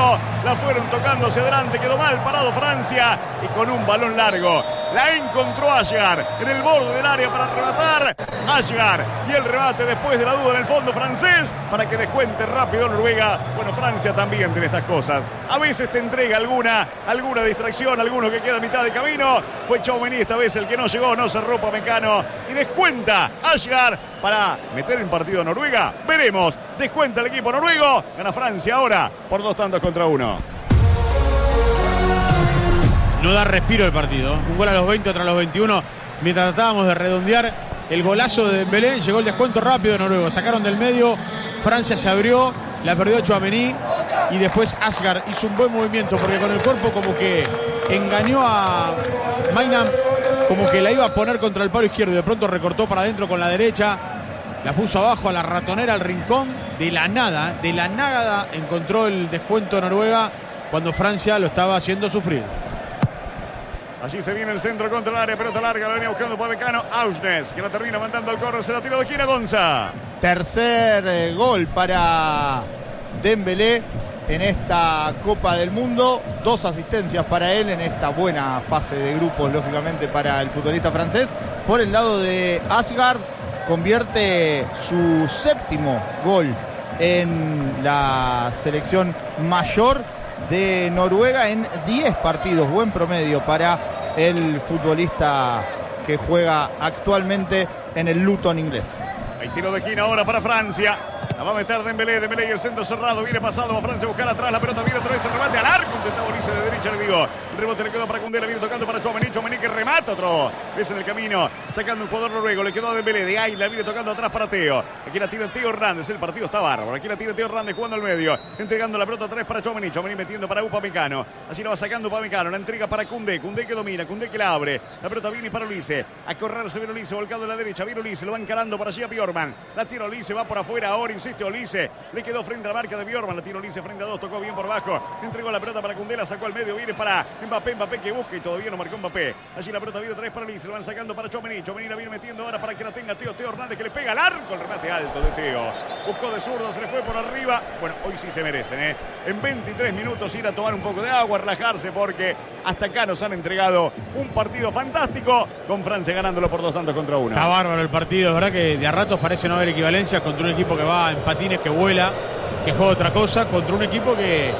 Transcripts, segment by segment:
Camino. La fueron tocando hacia adelante. Quedó mal parado Francia. Y con un balón largo la encontró Ashgar en el borde del área para rematar. Ashgar y el remate después de la duda en el fondo francés para que descuente rápido Noruega. Bueno, Francia también tiene estas cosas. A veces te entrega alguna distracción, alguno que queda a mitad de camino. Fue Tchouaméni esta vez el que no llegó, no cerró Pamecano. Y descuenta Ashgar para meter en partido a Noruega. Veremos. Descuenta el equipo noruego. Gana Francia ahora por 2-1. No da respiro el partido. Un gol a los 20, otro a los 21. Mientras tratábamos de redondear el golazo de Dembélé, llegó el descuento rápido de Noruega. Sacaron del medio, Francia se abrió, la perdió Tchouaméni y después Ashgar hizo un buen movimiento porque con el cuerpo como que engañó a Maynard, como que la iba a poner contra el palo izquierdo y de pronto recortó para adentro con la derecha, la puso abajo a la ratonera, al rincón. De la nada encontró el descuento de Noruega cuando Francia lo estaba haciendo sufrir. Allí se viene el centro contra el área, pelota larga, la venía buscando Pamecano. Auschnes, que la termina mandando al córner, se la tira de esquina Gonza. Tercer gol para Dembélé en esta Copa del Mundo. 2 asistencias para él en esta buena fase de grupos, lógicamente, para el futbolista francés. Por el lado de Ashgar, convierte su 7º gol en la selección mayor de Noruega en 10 partidos. Buen promedio para el futbolista que juega actualmente en el Luton inglés. Hay tiro de esquina ahora para Francia. La va a meter Dembélé y el centro cerrado. Viene pasado a Francia a buscar atrás. La pelota viene otra vez el remate al arco. Intentaba Olise de derecha, le digo. El rebote le quedó para Koundé. La viene tocando para Tchouaméni que remata otro. Es en el camino. Sacando un jugador noruego. Le quedó a Dembélé. De ahí la viene tocando atrás para Teo. Aquí la tira Teo Hernández. El partido está bárbaro. Aquí la tira Teo Hernández jugando al medio. Entregando la pelota atrás para Tchouaméni. Tchouaméni metiendo para Upamecano. Así la va sacando Upamecano. La entrega para Koundé. Koundé que domina. Koundé que la abre. La pelota viene para Olise. A correr se viene Olise. Volcado a la derecha. Viene Olise. Lo va encarando para allí a Bjorman. La tira Olise. Va por afuera. Ahora insiste Olise. Le quedó frente a la marca de Bjorman. La tira Olise frente a 2. Tocó bien por abajo. Entregó la pelota para Koundé. La sacó al medio. Viene para Mbappé. Mbappé que busca y todavía no marcó Mbappé. Allí la pelota viene otra vez para Olise. Lo van sacando para Tchouaméni. Tchouaméni la viene metiendo ahora para que la tenga Teo. Teo Hernández que le pega al arco. El remate alto de Teo. Buscó de zurdo. Se le fue por arriba. Bueno, hoy sí se merecen, En 23 minutos ir a tomar un poco de agua, relajarse, porque hasta acá nos han entregado un partido fantástico, con Francia ganándolo por 2-1. Está bárbaro el partido, es verdad que de a ratos parece no haber equivalencia contra un equipo que va en patines, que vuela, que juega otra cosa, contra un equipo que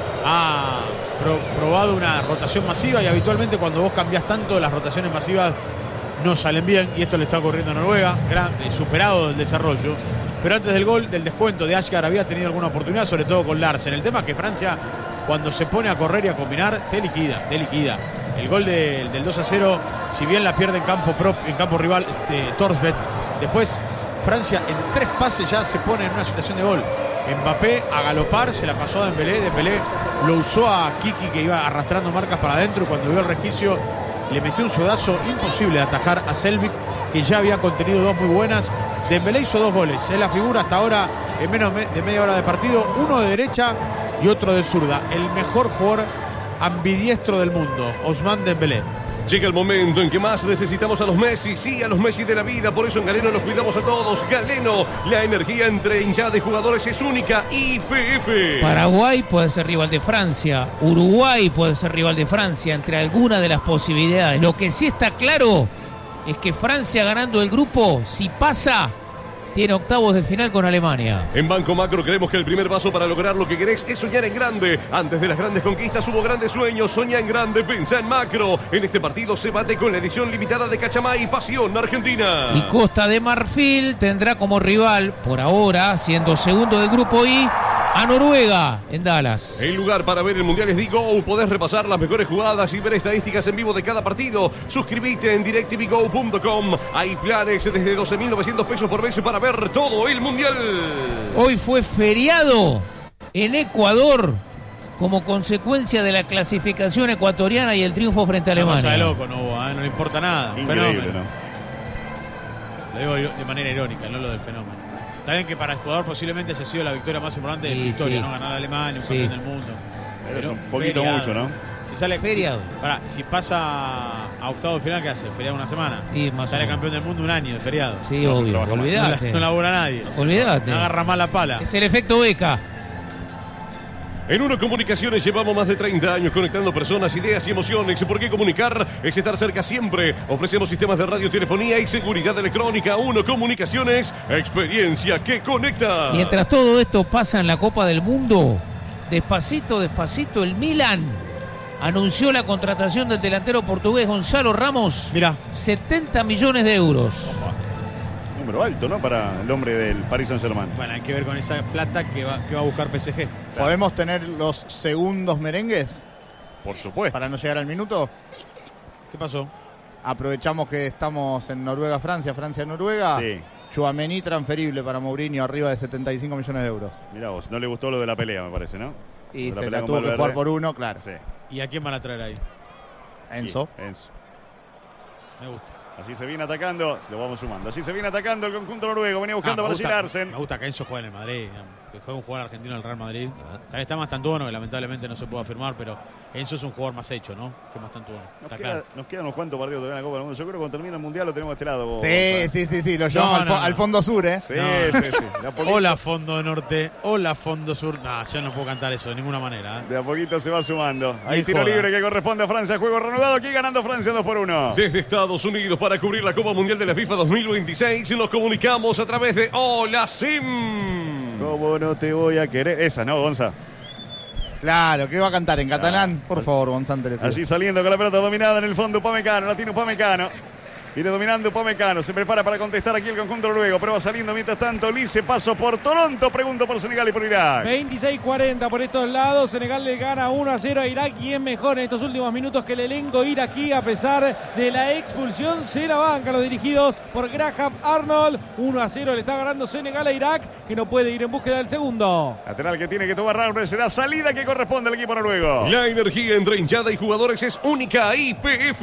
ha probado una rotación masiva, y habitualmente cuando vos cambiás tanto, las rotaciones masivas no salen bien, y esto le está ocurriendo a Noruega, superado del desarrollo. Pero antes del gol, del descuento de Ashgar, había tenido alguna oportunidad, sobre todo con Larsen. El tema es que Francia, cuando se pone a correr y a combinar, te liquida. El gol del 2-0, si bien la pierde en campo rival, Thorstvedt, después Francia en 3 pases ya se pone en una situación de gol. Mbappé a galopar, se la pasó a Dembélé. Dembélé lo usó a Kiki, que iba arrastrando marcas para adentro, y cuando vio el resquicio le metió un sudazo imposible de atajar a Selbik, que ya había contenido 2 muy buenas. Dembélé hizo 2 goles, es la figura hasta ahora en menos de media hora de partido, uno de derecha y otro de zurda. El mejor jugador ambidiestro del mundo, Ousmane Dembélé. Llega el momento en que más necesitamos a los Messi, sí, a los Messi de la vida. Por eso en Galeno los cuidamos a todos. Galeno, la energía entre hinchada de jugadores es única. YPF. Paraguay puede ser rival de Francia, Uruguay puede ser rival de Francia, entre algunas de las posibilidades. Lo que sí está claro es que Francia, ganando el grupo, si pasa, tiene octavos de final con Alemania. En Banco Macro creemos que el primer paso para lograr lo que querés es soñar en grande. Antes de las grandes conquistas hubo grandes sueños. Soñá en grande, pensá en Macro. En este partido se bate con la edición limitada de Cachamay, Pasión Argentina. Y Costa de Marfil tendrá como rival, por ahora, siendo segundo del grupo I, a Noruega en Dallas. El lugar para ver el Mundial es DGO. Podés repasar las mejores jugadas y ver estadísticas en vivo de cada partido. Suscribite en directvgo.com. Hay planes desde 12.900 pesos por mes para ver todo el Mundial. Hoy fue feriado en Ecuador como consecuencia de la clasificación ecuatoriana y el triunfo frente a Alemania. Cosa de loco no hubo, no le importa nada. Increíble, fenómeno. ¿no? Lo digo de manera irónica, no lo del fenómeno. Está bien que para el jugador posiblemente haya sido la victoria más importante de la historia, ¿no? Ganar a Alemania, un campeón del mundo. Pero es un poquito feriado, mucho, ¿no? Si sale feriado. Si pasa a octavo de final, ¿qué hace? Feriado una semana. Y más sale campeón del mundo un año de feriado. Sí, obvio. Olvídate. No labura nadie. Olvídate. No agarra más la pala. Es el efecto Beca. En Uno Comunicaciones llevamos más de 30 años conectando personas, ideas y emociones. ¿Por qué comunicar? Es estar cerca siempre. Ofrecemos sistemas de radiotelefonía y seguridad electrónica. Uno Comunicaciones, experiencia que conecta. Mientras todo esto pasa en la Copa del Mundo, despacito, despacito, el Milan anunció la contratación del delantero portugués Gonzalo Ramos. Mirá. 70 millones de euros. Número alto, ¿no? Para el hombre del Paris Saint-Germain. Bueno, hay que ver con esa plata que va a buscar PSG. ¿Podemos tener los segundos merengues Por supuesto. para no llegar al minuto? ¿Qué pasó? Aprovechamos que estamos en Noruega-Francia, Francia-Noruega. Sí. Tchouaméni transferible para Mourinho, arriba de 75 millones de euros. Mirá vos, no le gustó lo de la pelea, me parece, ¿no? Y Lo de se pelea la con tuvo que Valverde. jugar por uno, claro. Sí. ¿Y a quién van a traer ahí? Enzo. Enzo. Me gusta. Así se viene atacando, se lo vamos sumando. Así se viene atacando el conjunto noruego. Venía buscando para Gil Larsen. Me gusta que Enzo juegue en el Madrid, que juegue un jugador argentino en el Real Madrid. También está Mastantuono, que lamentablemente no se puede afirmar, pero Enzo es un jugador más hecho, ¿no? Que Mastantuono. Nos quedan unos cuantos partidos todavía en la Copa del Mundo. Yo creo que cuando termine el Mundial lo tenemos de este lado. Vos, Sí, lo llevamos al fondo sur, ¿eh? Sí, No. sí. De a poquito- Hola Fondo Norte, hola Fondo Sur. No, yo no puedo cantar eso de ninguna manera. De a poquito se va sumando. Hay Bien tiro joda. libre que corresponde a Francia. Juego reanudado aquí ganando Francia 2-1. Desde Estados Unidos para cubrir la Copa Mundial de la FIFA 2026 nos comunicamos a través de Hola Sim. ¿Cómo no te voy a querer? Esa, ¿no, Gonza? Claro, ¿qué va a cantar en catalán? Por favor, Gonzalo. Allí saliendo con la pelota dominada en el fondo Upamecano, la tiene Upamecano. Viene dominando Upamecano, se prepara para contestar aquí el conjunto noruego, pero va saliendo mientras tanto Lice, paso por Toronto, pregunto por Senegal y por Irak. 26-40 por estos lados. Senegal le gana 1-0 a Irak y es mejor en estos últimos minutos que el elenco iraquí, a pesar de la expulsión. Se la banca los dirigidos por Graham Arnold. 1-0 le está ganando Senegal a Irak, que no puede ir en búsqueda del segundo. Lateral que tiene que tomar Raúl, será salida que corresponde al equipo noruego. La energía entre hinchada y jugadores es única. IPF.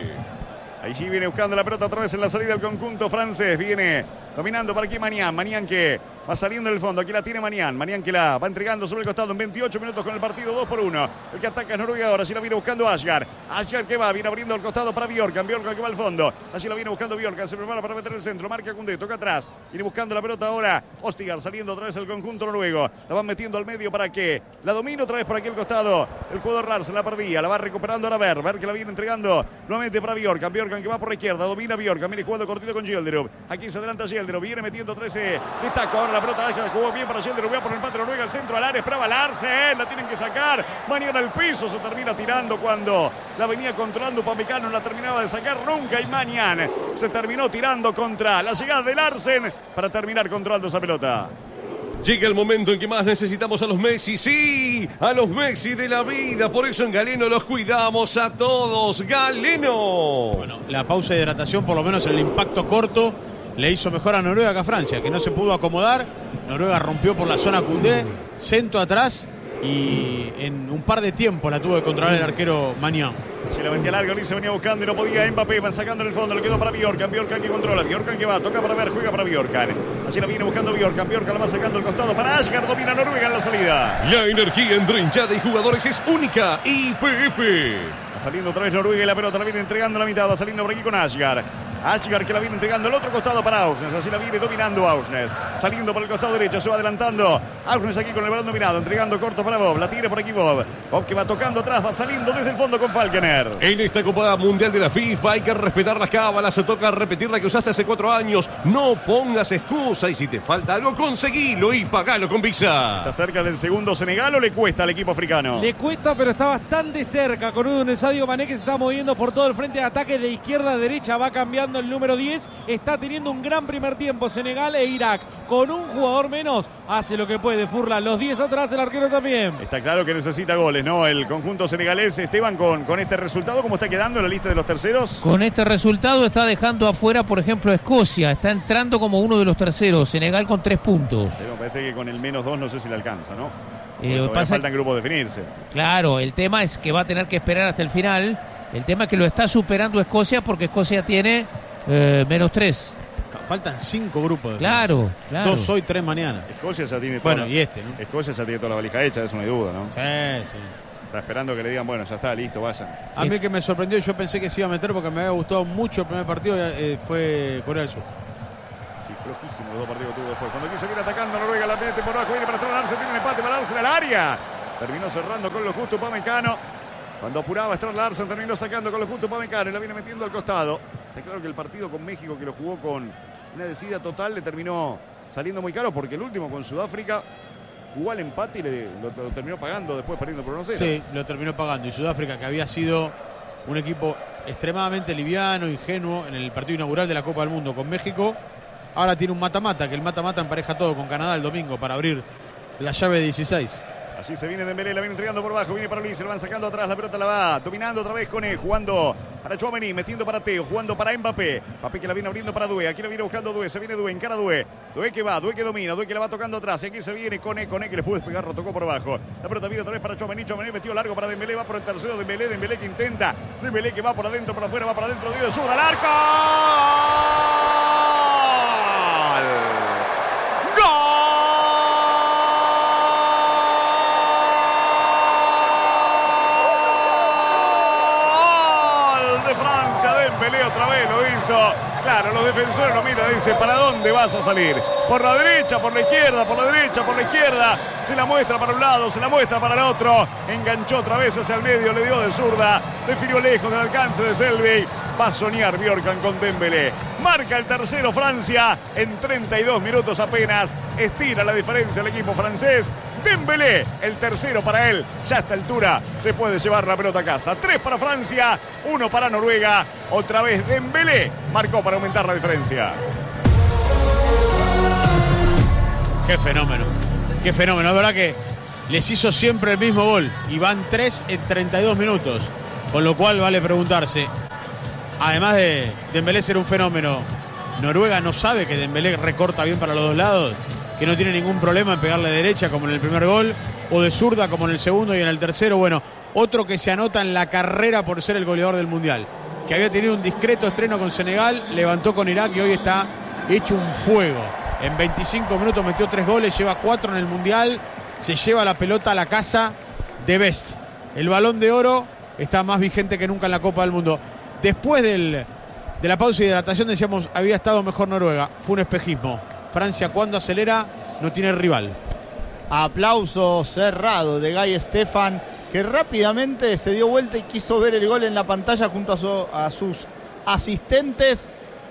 Allí viene buscando la pelota otra vez en la salida del conjunto francés. Viene dominando para aquí Manián. Manián que va saliendo del fondo. Aquí la tiene Manián. Manián que la va entregando sobre el costado en 28 minutos con el partido 2-1. El que ataca es Noruega ahora. Así la viene buscando Asgar. Asgar que va. Viene abriendo el costado para Bjorkan. Bjorkan que va al fondo. Así la viene buscando Bjorkan. Se prepara para meter el centro. Marca Koundé. Toca atrás. Viene buscando la pelota ahora. Ostigar saliendo otra vez el conjunto noruego. La van metiendo al medio para que la domine otra vez por aquí el costado. El jugador Larsen la perdía. La va recuperando ahora Ver. Ver que la viene entregando nuevamente para Bjorkan. Bjorkan que va por la izquierda. Domina Bjorkan. Viene jugando cortito con Gilderov. Aquí se adelanta Gilderov. Viene metiendo 13 de taco. Ahora la pelota Asgar jugó bien para Gilderov. Va por el empate Noruega al centro al área. Esperaba Larsen. La tienen que sacar. Mañana al piso. Se termina tirando cuando la venía controlando Upamecano. No la terminaba de sacar nunca. Y mañana se terminó tirando contra la llegada de Larsen para terminar controlando esa pelota. Llega el momento en que más necesitamos a los Messi, sí, a los Messi de la vida. Por eso en Galeno los cuidamos a todos. Galeno. Bueno, la pausa de hidratación, por lo menos en el impacto corto, le hizo mejor a Noruega que a Francia, que no se pudo acomodar. Noruega rompió por la zona Koundé, centro atrás y en un par de tiempo la tuvo que controlar el arquero Magnan. Si la metía largo, Lice venía buscando y no podía. Mbappé va sacando en el fondo, le quedó para Bjorkan. Bjorkan que controla, Bjorkan que va, toca para Ver, juega para Bjorkan. Así la viene buscando Bjorkan. Bjorkan la va sacando el costado para Asgar, domina Noruega en la salida. La energía entre hinchada y jugadores es única. IPF. Va saliendo otra vez Noruega y la pelota la viene entregando a la mitad, va saliendo por aquí con Asgar. Asgar que la viene entregando al otro costado para Augsnes, así la viene dominando Augsnes. Saliendo por el costado derecho, se va adelantando Augsnes aquí con el balón dominado, entregando corto para Bob, la tira por aquí Bob. Bob que va tocando atrás, va saliendo desde el fondo con Falkener. En esta Copa Mundial de la FIFA hay que respetar las cábalas. Se toca repetir la que usaste hace 4 años. No pongas excusa y si te falta algo, conseguilo y pagalo con Visa. ¿Está cerca del segundo Senegal o le cuesta al equipo africano? Le cuesta, pero está bastante cerca con un Sadio Mané que se está moviendo por todo el frente de ataque de izquierda a derecha. Va cambiando el número 10. Está teniendo un gran primer tiempo Senegal e Irak. Con un jugador menos hace lo que puede. Furlan los 10 atrás, el arquero también. Está claro que necesita goles, ¿no? El conjunto senegalés, Esteban, con este resultado, ¿cómo está quedando en la lista de los terceros? Con este resultado está dejando afuera, por ejemplo, a Escocia. Está entrando como uno de los terceros. Senegal con 3 puntos. Me parece que con el -2 no sé si le alcanza, ¿no? Faltan grupos definirse. Claro, el tema es que va a tener que esperar hasta el final. El tema es que lo está superando Escocia porque Escocia tiene -3. Faltan 5 grupos. Claro. 2 hoy, 3 mañana. Escocia ya tiene toda Bueno, y este, ¿no? Escocia ya tiene toda la valija hecha, eso no hay duda, ¿no? Sí. Está esperando que le digan, bueno, ya está, listo, vayan. A mí que me sorprendió, yo pensé que se iba a meter porque me había gustado mucho el primer partido, fue Corea del Sur. Sí, flojísimo los dos partidos que tuvo después. Cuando quiso ir atacando Noruega, la mete por abajo, viene para atrás, Larsen, tiene un empate para Larsen al área. Terminó cerrando con lo justo Upamecano. Cuando apuraba Strand Larsen, terminó sacando con lo justo Upamecano y la viene metiendo al costado. Está claro que el partido con México, que lo jugó con una decida total, le terminó saliendo muy caro, porque el último con Sudáfrica jugó al empate y lo terminó pagando después perdiendo por 1-0. Sí, lo terminó pagando. Y Sudáfrica, que había sido un equipo extremadamente liviano, ingenuo en el partido inaugural de la Copa del Mundo con México, ahora tiene un mata-mata, que el mata-mata empareja todo con Canadá el domingo para abrir la llave de 16. Así se viene Dembélé, la viene entregando por abajo, viene para Luis, se lo van sacando atrás, la pelota la va dominando otra vez Koné, jugando para Tchouaméni, metiendo para Teo, jugando para Mbappé. Mbappé que la viene abriendo para Doué, aquí la viene buscando Doué, se viene Doué, encara Doué. Doué que va, Doué que domina, Doué que la va tocando atrás, y aquí se viene Koné que le pudo despegar, lo tocó por abajo. La pelota viene otra vez para Tchouaméni, Tchouaméni metió largo para Dembélé, va por el tercero Dembélé, Dembélé que intenta, Dembélé que va por adentro, por afuera, va para adentro, dio de zurda al arco. Otra vez lo hizo. Claro, los defensores lo miran y dicen, ¿para dónde vas a salir? Por la derecha, por la izquierda, por la derecha, por la izquierda. Se la muestra para un lado, se la muestra para el otro. Enganchó otra vez hacia el medio, le dio de zurda. Definió lejos del alcance de Selby. Va a soñar Bjorkan con Dembélé. Marca el tercero Francia en 32 minutos apenas. Estira la diferencia el equipo francés. Dembélé, el tercero para él. Ya a esta altura se puede llevar la pelota a casa. 3 para Francia, 1 para Noruega. Otra vez Dembélé marcó para aumentar la diferencia. Qué fenómeno. Qué fenómeno. Es verdad que les hizo siempre el mismo gol. Y van 3 en 32 minutos. Con lo cual vale preguntarse. Además de Dembélé ser un fenómeno, Noruega no sabe que Dembélé recorta bien para los dos lados, que no tiene ningún problema en pegarle de derecha como en el primer gol, o de zurda como en el segundo y en el tercero. Bueno, otro que se anota en la carrera por ser el goleador del Mundial, que había tenido un discreto estreno con Senegal, levantó con Irak y hoy está hecho un fuego. En 25 minutos metió 3 goles, lleva 4 en el Mundial, se lleva la pelota a la casa de Best. El Balón de Oro está más vigente que nunca en la Copa del Mundo. Después de la pausa y hidratación decíamos, había estado mejor Noruega. Fue un espejismo. Francia, cuando acelera, no tiene rival. Aplauso cerrado de Guy Stefan, que rápidamente se dio vuelta y quiso ver el gol en la pantalla junto a sus asistentes.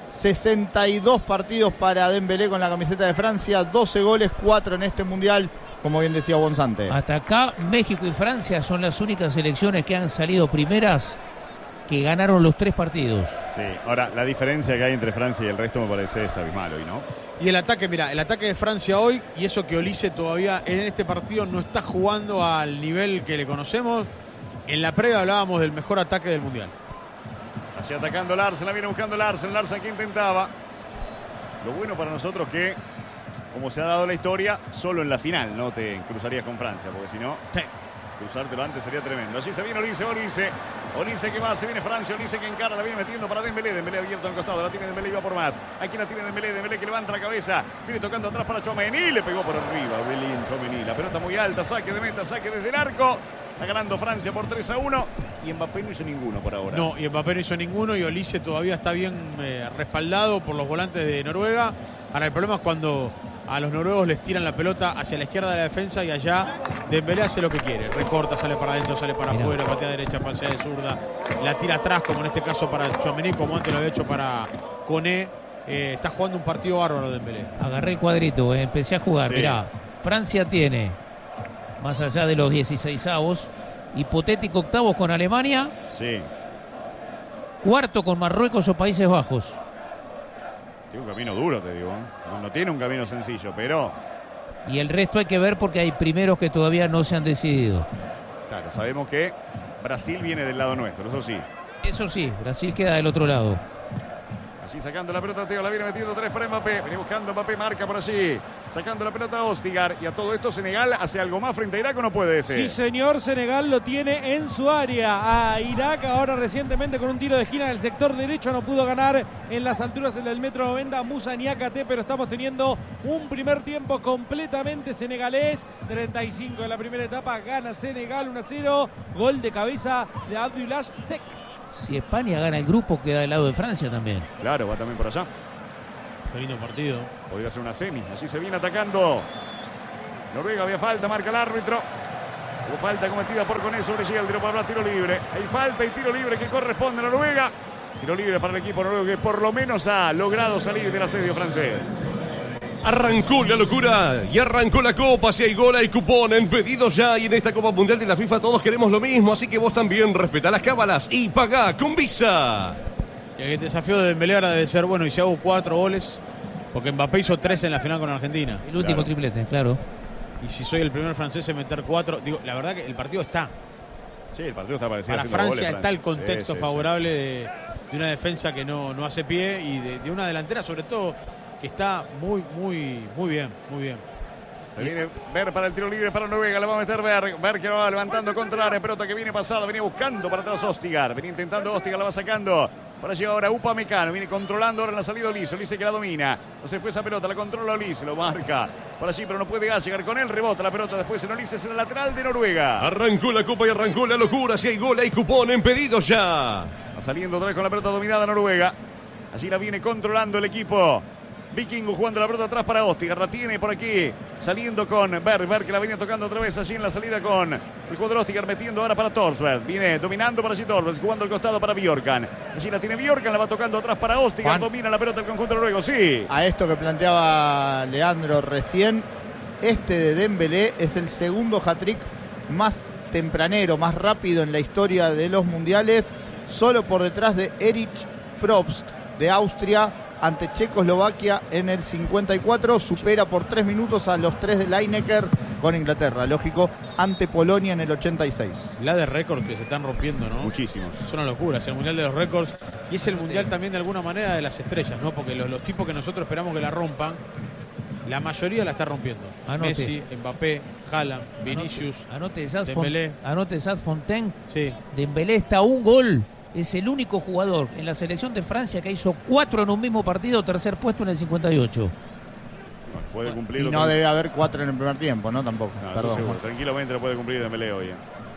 62 partidos para Dembélé con la camiseta de Francia, 12 goles, 4 en este Mundial, como bien decía Bonzante. Hasta acá, México y Francia son las únicas selecciones que han salido primeras que ganaron los 3 partidos. Sí, ahora la diferencia que hay entre Francia y el resto me parece es abismal hoy, ¿no? Y el ataque, mira, el ataque de Francia hoy, y eso que Olise todavía en este partido no está jugando al nivel que le conocemos. En la previa hablábamos del mejor ataque del Mundial. Así atacando Larsen, la viene buscando Larsen que intentaba. Lo bueno para nosotros que, como se ha dado la historia, solo en la final no te cruzarías con Francia, porque si no, cruzártelo antes sería tremendo. Así se viene Olise que va, se viene Francia, Olise que encara, la viene metiendo para Dembélé, Dembélé abierto al costado, la tiene Dembélé y va por más. Aquí la tiene Dembélé que levanta la cabeza, viene tocando atrás para Tchouaméni, le pegó por arriba, Belín Tchouaméni, la pelota muy alta, saque de meta, saque desde el arco. Está ganando Francia por 3-1 y Mbappé no hizo ninguno por ahora. No, y Mbappé no hizo ninguno y Olise todavía está bien respaldado por los volantes de Noruega. Ahora el problema es cuando a los noruegos les tiran la pelota hacia la izquierda de la defensa y allá Dembélé hace lo que quiere. Recorta, sale para adentro, sale para afuera, patea derecha, pasea de zurda, la tira atrás como en este caso para Tchouaméni, como antes lo había hecho para Koné. Está jugando un partido bárbaro Dembélé. Agarré el cuadrito, empecé a jugar. Sí. Mirá, Francia tiene, más allá de los 16avos, hipotético octavos con Alemania, Sí. cuarto con Marruecos o Países Bajos. Tiene un camino duro, te digo. No tiene un camino sencillo, pero Y el resto hay que ver porque hay primeros que todavía no se han decidido. claro, sabemos que Brasil viene del lado nuestro, eso sí. Eso sí, Brasil queda del otro lado. Así sacando la pelota, Teo la viene metiendo 3 para Mbappé. Viene buscando Mbappé, marca por allí. Sacando la pelota a Ostigar. Y a todo esto Senegal hace algo más frente a Irak, ¿o no puede ser? Sí, señor, Senegal lo tiene en su área. A Irak ahora recientemente con un tiro de esquina en el sector derecho no pudo ganar en las alturas del metro 90 Musa Niakate, pero estamos teniendo un primer tiempo completamente senegalés. 35 de la primera etapa, gana Senegal 1-0. Gol de cabeza de Abdullah Sek. Si España gana el grupo, queda del lado de Francia también. Claro, va también por allá. Qué lindo partido. Podría ser una semi. Así se viene atacando. Noruega, había falta, marca el árbitro. Hubo falta cometida por Koné sobre Yeldrop, habrá tiro libre. Hay falta y tiro libre que corresponde a Noruega. Tiro libre para el equipo noruego que por lo menos ha logrado salir del asedio francés. Arrancó la locura y arrancó la Copa. Si hay gol, hay cupón en pedidos ya. Y en esta Copa Mundial de la FIFA todos queremos lo mismo. Así que vos también respetá las cábalas y pagá con Visa. Y el desafío de Dembélé ahora debe ser, bueno, y si hago 4 goles, porque Mbappé hizo 3 en la final con Argentina. El último triplete, claro. Y si soy el primer francés en meter 4, digo, la verdad que el partido está. Sí, el partido está parecido. Para Francia está el contexto favorable de una defensa que no hace pie y de una delantera sobre todo que está muy bien. Se viene Ver para el tiro libre para Noruega, la va a meter Ver que va levantando contra la área, pelota que viene pasada, venía buscando para atrás Ostigar, venía intentando Ostigar, la va sacando, para llegar ahora Upamecano, viene controlando ahora en la salida Olise que la domina, no se fue esa pelota, la controla Olise, lo marca, por allí pero no puede llegar con él, rebota la pelota después en Olise, es el lateral de Noruega. Arrancó la Copa y arrancó la locura, si hay gol, hay cupón en pedidos ya. Va saliendo otra vez con la pelota dominada Noruega, allí la viene controlando el equipo Vikingo jugando la pelota atrás para Ostigar, la tiene por aquí, saliendo con Ver que la viene tocando otra vez allí en la salida con el jugador Ostigar, metiendo ahora para Thorsberg, viene dominando para allí Thorsberg, jugando al costado para Bjorkan, allí la tiene Bjorkan, la va tocando atrás para Ostigar, domina la pelota el conjunto noruego, sí. A esto que planteaba Leandro recién, este de Dembélé es el segundo hat-trick más tempranero, más rápido en la historia de los mundiales, solo por detrás de Erich Probst de Austria, ante Checoslovaquia en el 54, supera por 3 minutos a los 3 de Lineker con Inglaterra, lógico, ante Polonia en el 86. La de récords que se están rompiendo, ¿no? Muchísimos. Es una locura, es el mundial de los récords y es el mundial también de alguna manera de las estrellas, ¿no? Porque los tipos que nosotros esperamos que la rompan, la mayoría la está rompiendo. Messi, Mbappé, Haaland, Vinicius, Dembélé. Anote Sad Fontaine. Sí. Dembélé está a un gol. Es el único jugador en la selección de Francia que hizo 4 en un mismo partido, tercer puesto en el 58. Puede cumplirlo. Y no debe haber 4 en el primer tiempo, ¿no? Tampoco. No, perdón. seguro. Tranquilamente lo puede cumplir Dembélé hoy.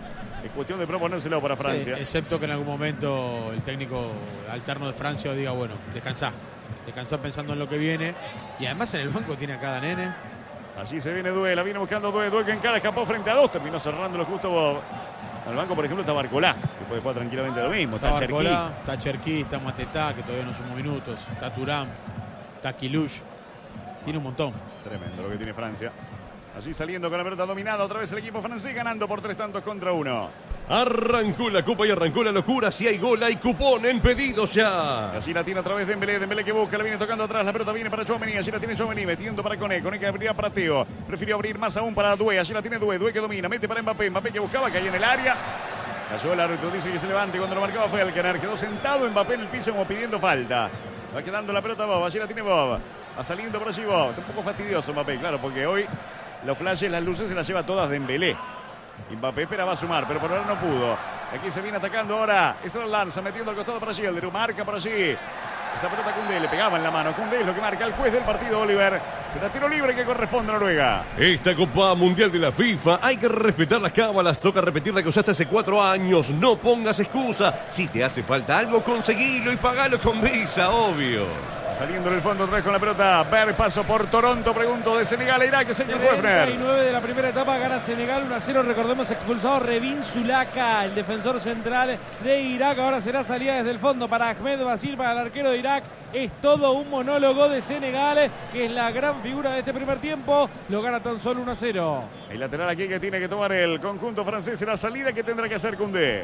Es cuestión de proponérselo para Francia. Sí, excepto que en algún momento el técnico alterno de Francia diga, bueno, descansá pensando en lo que viene. Y además en el banco tiene a cada nene. Allí se viene Doué, la viene buscando Doué que encara, escapó frente a 2, terminó cerrándolo justo. Al banco, por ejemplo, está Barcolá, que puede jugar tranquilamente lo mismo. Está Barcolá, está Cherkí, está Matetá, que todavía no sumó minutos. Está Thuram, está Kilush. Tiene un montón. Tremendo lo que tiene Francia. Allí saliendo con la pelota dominada, otra vez el equipo francés ganando por 3-1. Arrancó la Copa y arrancó la locura. Si hay gol, hay cupón en pedidos ya. Así la tiene otra vez Dembélé que busca, la viene tocando atrás, la pelota viene para Tchouaméni, allí la tiene Tchouaméni, metiendo para Koné que abrirá para Teo, prefirió abrir más aún para Doué, allí la tiene Doué que domina, mete para Mbappé que buscaba, cae en el área, cayó el árbitro, dice que se levante, cuando lo marcaba fue Alcanar, quedó sentado Mbappé en el piso como pidiendo falta, va quedando la pelota Bob, allí la tiene Bob, va saliendo por allí Bob, está un poco fastidioso Mbappé, claro, porque hoy los flashes, las luces se las lleva todas Dembélé. Mbappé esperaba sumar, pero por ahora no pudo. Aquí se viene atacando ahora. Esta lanza, metiendo al costado para Yeldrop. Marca por allí. Esa pelota Koundé le pegaba en la mano. Koundé es lo que marca el juez del partido, Oliver. Será tiro libre que corresponde a Noruega. Esta Copa Mundial de la FIFA hay que respetar las cábalas. Toca repetir la que usaste hace 4 años. No pongas excusa. Si te hace falta algo, conseguilo y pagalo con Visa, obvio. Saliendo en el fondo otra vez con la pelota. Ver paso por Toronto. Pregunto de Senegal a Irak. Es el juez. 39 de la primera etapa. Gana Senegal 1-0. Recordemos expulsado Revin Zulaka, el defensor central de Irak. Ahora será salida desde el fondo para Ahmed Basil, para el arquero de Irak. Es todo un monólogo de Senegal, que es la gran figura de este primer tiempo. Lo gana tan solo 1-0. El lateral aquí que tiene que tomar el conjunto francés. Será salida que tendrá que hacer Koundé.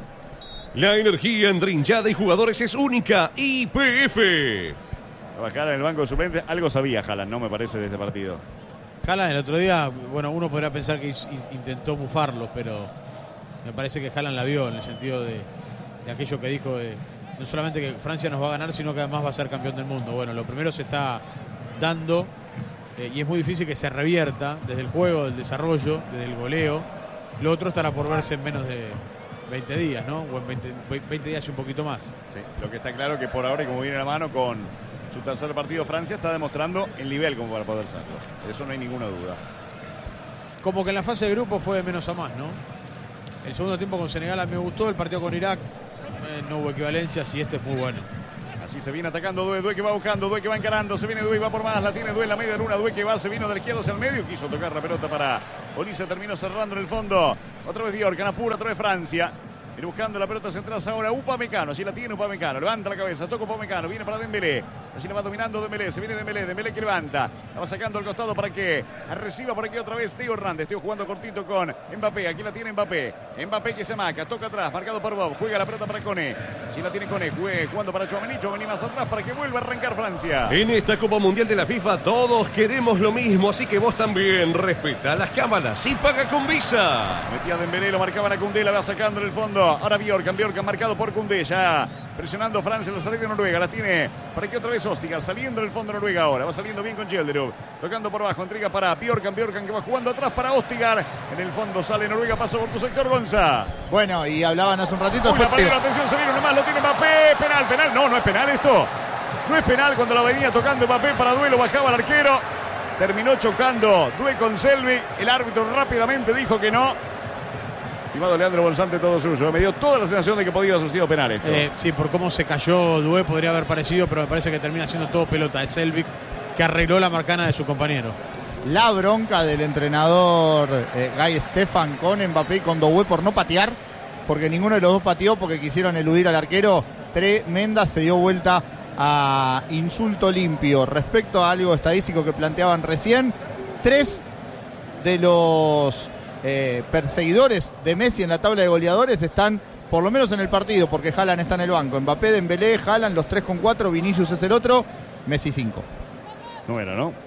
La energía entrinchada y jugadores es única. YPF. Trabajar en el banco de suplentes, algo sabía Haaland, no me parece, de este partido. Haaland el otro día, bueno, uno podría pensar que intentó mufarlo, pero me parece que Haaland la vio en el sentido de aquello que dijo, no solamente que Francia nos va a ganar, sino que además va a ser campeón del mundo. Bueno, lo primero se está dando y es muy difícil que se revierta desde el juego, del desarrollo, desde el goleo. Lo otro estará por verse en menos de 20 días, ¿no? O en 20 días y un poquito más. Sí, lo que está claro que por ahora, y como viene la mano con su tercer partido, Francia está demostrando el nivel como para poder serlo. De eso no hay ninguna duda. Como que en la fase de grupo fue de menos a más, ¿no? El segundo tiempo con Senegal a mí me gustó, el partido con Irak no hubo equivalencias y este es muy bueno. Allí se viene atacando Due, Due que va buscando, Due que va encarando, se viene Due, va por más, la tiene Due en la media luna, Due que va, se vino de la izquierda hacia el medio, quiso tocar la pelota para Olise, terminó cerrando en el fondo. Otra vez Bjorkan, apura, otra vez Francia. Viene buscando la pelota central ahora Upamecano, allí la tiene Upamecano, levanta la cabeza, toca Upamecano, viene para Dembélé, allí la va dominando Dembélé, se viene Dembélé que levanta, la va sacando al costado para que reciba por aquí otra vez Theo Hernández, Theo jugando cortito con Mbappé, aquí la tiene Mbappé que se maca, toca atrás, marcado por Bob, juega la pelota para Koné, allí la tiene Koné, jugando para Tchouaméni más atrás para que vuelva a arrancar Francia. En esta Copa Mundial de la FIFA todos queremos lo mismo, así que vos también respeta las cámaras y paga con Visa. Metía Dembélé, lo marcaban a Koundé, la va sacando en el fondo. Ahora Bjorkan marcado por Koundé, ya presionando Francia en la salida de Noruega. La tiene para que otra vez Ostigar, saliendo en el fondo Noruega ahora. Va saliendo bien con Gelderud, tocando por abajo, entrega para Bjorkan que va jugando atrás para Ostigar. En el fondo sale Noruega, paso por tu sector, Gonza. Bueno, y hablaban hace un ratito. Uy, la pareja, atención, se viene uno más, lo tiene Mbappé. Penal. No es penal esto. No es penal cuando la venía tocando Mbappé para Duelo, bajaba el arquero. Terminó chocando Due con Selvi. El árbitro rápidamente dijo que no. Estimado Leandro Bolsante, todo suyo. Me dio toda la sensación de que podía haber sido penal esto. Sí, por cómo se cayó Due podría haber parecido, pero me parece que termina siendo todo pelota. Es Selvik que arregló la marcana de su compañero. La bronca del entrenador Guy Stefan con Mbappé y con Doué por no patear, porque ninguno de los dos pateó porque quisieron eludir al arquero. Tremenda, se dio vuelta a insulto limpio. Respecto a algo estadístico que planteaban recién, 3 de los perseguidores de Messi en la tabla de goleadores están por lo menos en el partido, porque Haaland está en el banco. Mbappé, Dembélé, Haaland, los 3 con 4, Vinicius es el otro, Messi 5. No era, ¿no?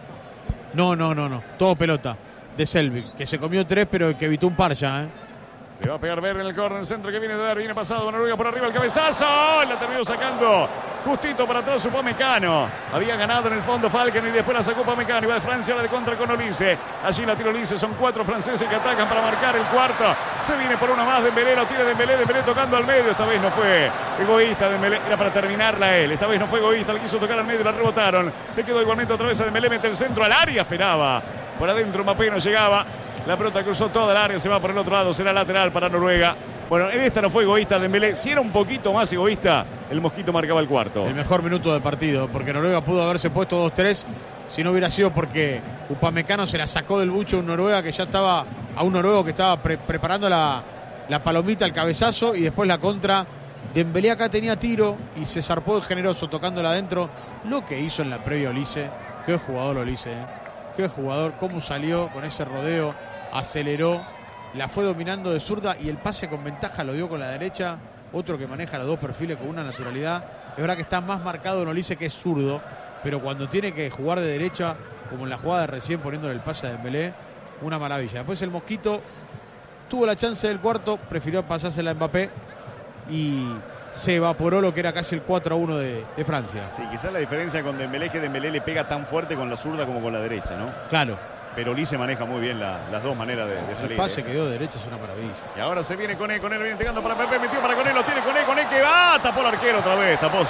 No. Todo pelota de Selvik, que se comió 3, pero que evitó un par ya, Le va a pegar Ver en el córner, el centro que viene de dar, viene pasado Noruega por arriba, el cabezazo, la terminó sacando justito para atrás Upamecano. Había ganado en el fondo Falcon y después la sacó Upamecano, iba de Francia, la de contra con Olise. Allí la tira Olise, son 4 franceses que atacan para marcar el cuarto. Se viene por una más Dembélé, lo tiene Dembélé tocando al medio, esta vez no fue egoísta Dembélé, era para terminarla él, esta vez no fue egoísta, le quiso tocar al medio, la rebotaron. Le quedó igualmente otra vez a Dembélé, mete el centro al área, esperaba. Por adentro Mbappé no llegaba. La pelota cruzó toda el área, se va por el otro lado, será lateral para Noruega. Bueno, en esta no fue egoísta Dembélé. Si era un poquito más egoísta, el Mosquito marcaba el cuarto. El mejor minuto del partido, porque Noruega pudo haberse puesto 2-3 si no hubiera sido porque Upamecano se la sacó del bucho a un noruego que estaba preparando la palomita, el cabezazo, y después la contra. Dembélé acá tenía tiro y se zarpó de generoso tocándola adentro. Lo que hizo en la previa Olise. Qué jugador Olise, Qué jugador, cómo salió con ese rodeo, aceleró, la fue dominando de zurda y el pase con ventaja lo dio con la derecha. Otro que maneja los dos perfiles con una naturalidad. Es verdad que está más marcado en Olise, que es zurdo, pero cuando tiene que jugar de derecha, como en la jugada de recién poniéndole el pase a Dembélé, una maravilla. Después el Mosquito tuvo la chance del cuarto, prefirió pasársela a Mbappé y se evaporó lo que era casi el 4-1 de Francia. Sí, quizás la diferencia con Dembélé es que Dembélé le pega tan fuerte con la zurda como con la derecha, ¿no? Claro. Pero Olise maneja muy bien las dos maneras de salir. El pase que dio de derecha es una maravilla. Y ahora se viene Koné, Koné viene llegando para Pepe, metió para Koné, lo tiene Koné que va, tapó el arquero otra vez, tapó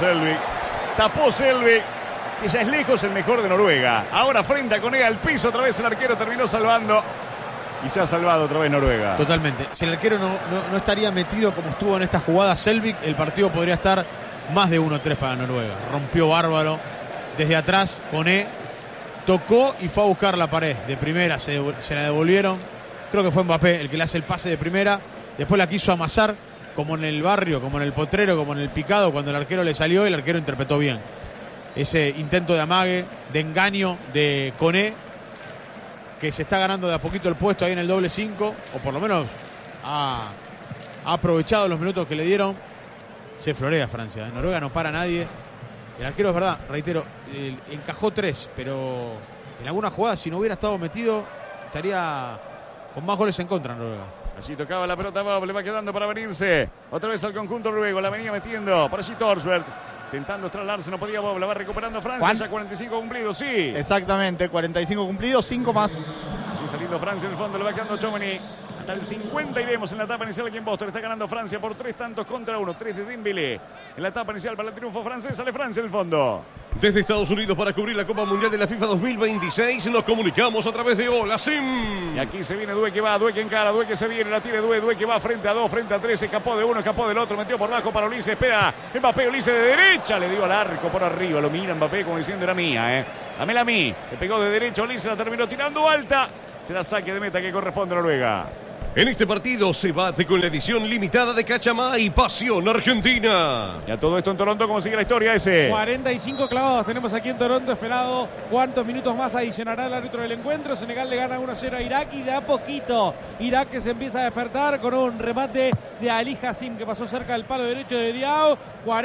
Selvik, que ya es lejos el mejor de Noruega. Ahora frente a Koné al piso, otra vez el arquero terminó salvando. Y se ha salvado otra vez Noruega. Totalmente. Si el arquero no estaría metido como estuvo en esta jugada Selvik, el partido podría estar más de 1-3 para Noruega. Rompió bárbaro. Desde atrás, Koné tocó y fue a buscar la pared. De primera se la devolvieron. Creo que fue Mbappé el que le hace el pase de primera. Después la quiso amasar, como en el barrio, como en el potrero, como en el picado. Cuando el arquero le salió, el arquero interpretó bien. Ese intento de amague, de engaño de Koné, que se está ganando de a poquito el puesto ahí en el doble 5, o por lo menos ha aprovechado los minutos que le dieron. Se florea Francia, Noruega no para a nadie. El arquero, es verdad, reitero, encajó 3, pero en alguna jugada, si no hubiera estado metido, estaría con más goles en contra Noruega. Allí tocaba la pelota Bob, le va quedando para venirse otra vez al conjunto noruego, la venía metiendo por allí Thorsberg, intentando trasladarse, no podía Bob, la va recuperando Francia, ya 45 cumplidos, sí. Exactamente, 45 cumplidos, 5 más. Allí saliendo Francia en el fondo, le va quedando Tchouaméni. Hasta el 50 iremos en la etapa inicial aquí en Boston. Está ganando Francia por 3-1, 3 de Dembélé. En la etapa inicial para el triunfo francés, sale Francia en el fondo. Desde Estados Unidos para cubrir la Copa Mundial de la FIFA 2026 nos comunicamos a través de Hola Sim. Y aquí se viene Due que va, Due que encara, Due que se viene, la tiene Due que va frente a 2, frente a 3, escapó de uno, escapó del otro, metió por abajo para Ulises, espera Mbappé, Ulises de derecha, le dio al arco por arriba, lo mira Mbappé como diciendo era mía, dámela a mí, le pegó de derecha, Ulises la terminó tirando alta, será saque de meta que corresponde a Noruega. En este partido se bate con la edición limitada de Cachamay, Pasión Argentina. Y a todo esto en Toronto, ¿cómo sigue la historia ese? 45 clavados tenemos aquí en Toronto esperado. ¿Cuántos minutos más adicionará el árbitro del encuentro? Senegal le gana 1-0 a Irak y de a poquito Irak que se empieza a despertar con un remate de Ali Hassim que pasó cerca del palo derecho de Diao.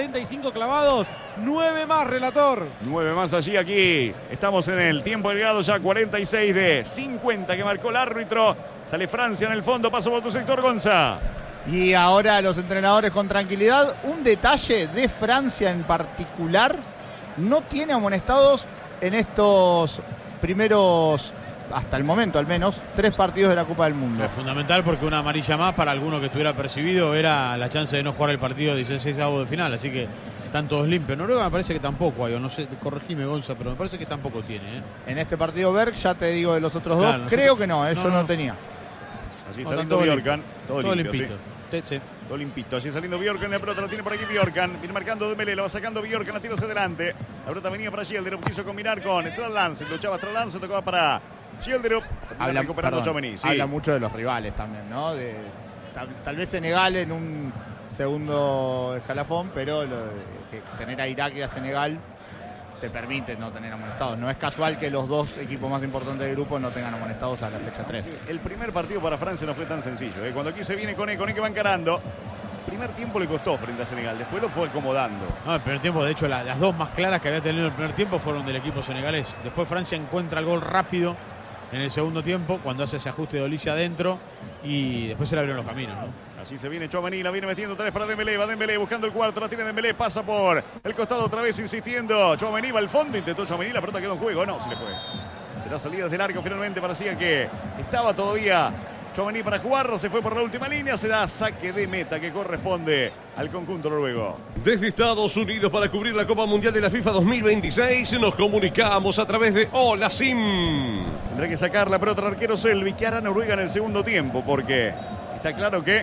45 clavados, 9 más, relator. 9 más allí, aquí. Estamos en el tiempo agregado ya 46 de 50 que marcó el árbitro. Sale Francia en el fondo, paso por tu sector, Gonza. Y ahora los entrenadores con tranquilidad. Un detalle de Francia en particular, no tiene amonestados en estos primeros, hasta el momento al menos, 3 partidos de la Copa del Mundo. Es fundamental porque una amarilla más para alguno que estuviera percibido era la chance de no jugar el partido 16avos de final, así que están todos limpios. Noruega me parece que tampoco hay, o no sé, corregime Gonza, pero me parece que tampoco tiene. En este partido Berg, ya te digo de los otros Claro, dos, creo que no, yo no tenía. Así No, saliendo todo Bjorkan, todo limpio, limpito. sí. Sí. Todo limpito, así saliendo Bjorkan, la pelota la tiene por aquí Bjorkan, viene marcando Dembélé, lo va sacando Bjorkan, la tira hacia adelante, la pelota venía para Schjelderup, quiso combinar con Strand-Lance, luchaba Strand-Lance, tocaba para Schjelderup, recuperando Tchouaméni. Sí. Habla mucho de los rivales también, ¿no? Tal vez Senegal en un segundo escalafón, pero que tener a Irak y a Senegal te permite no tener amonestados. No es casual que los dos equipos más importantes del grupo no tengan amonestados a la fecha 3. El primer partido para Francia no fue tan sencillo. Cuando aquí se viene Koné que va encarando, primer tiempo le costó frente a Senegal, después lo fue acomodando. No, el primer tiempo, de hecho, las dos más claras que había tenido el primer tiempo fueron del equipo senegalés. Después Francia encuentra el gol rápido en el segundo tiempo, cuando hace ese ajuste de Olise adentro, y después se le abrieron los caminos, ¿no? Así se viene Tchouaméni, la viene metiendo otra vez para Dembélé, va Dembélé buscando el cuarto, la tiene Dembélé, pasa por el costado otra vez insistiendo, Tchouaméni va al fondo, intentó Tchouaméni, la pelota quedó en juego, no, se le fue. Será salida desde el arco, finalmente parecía que estaba todavía Tchouaméni para jugarlo, se fue por la última línea, será saque de meta que corresponde al conjunto noruego. Desde Estados Unidos para cubrir la Copa Mundial de la FIFA 2026 nos comunicamos a través de Hola Sim. Tendrá que sacar la pelota al arquero Selvi, que hará Noruega en el segundo tiempo, porque está claro que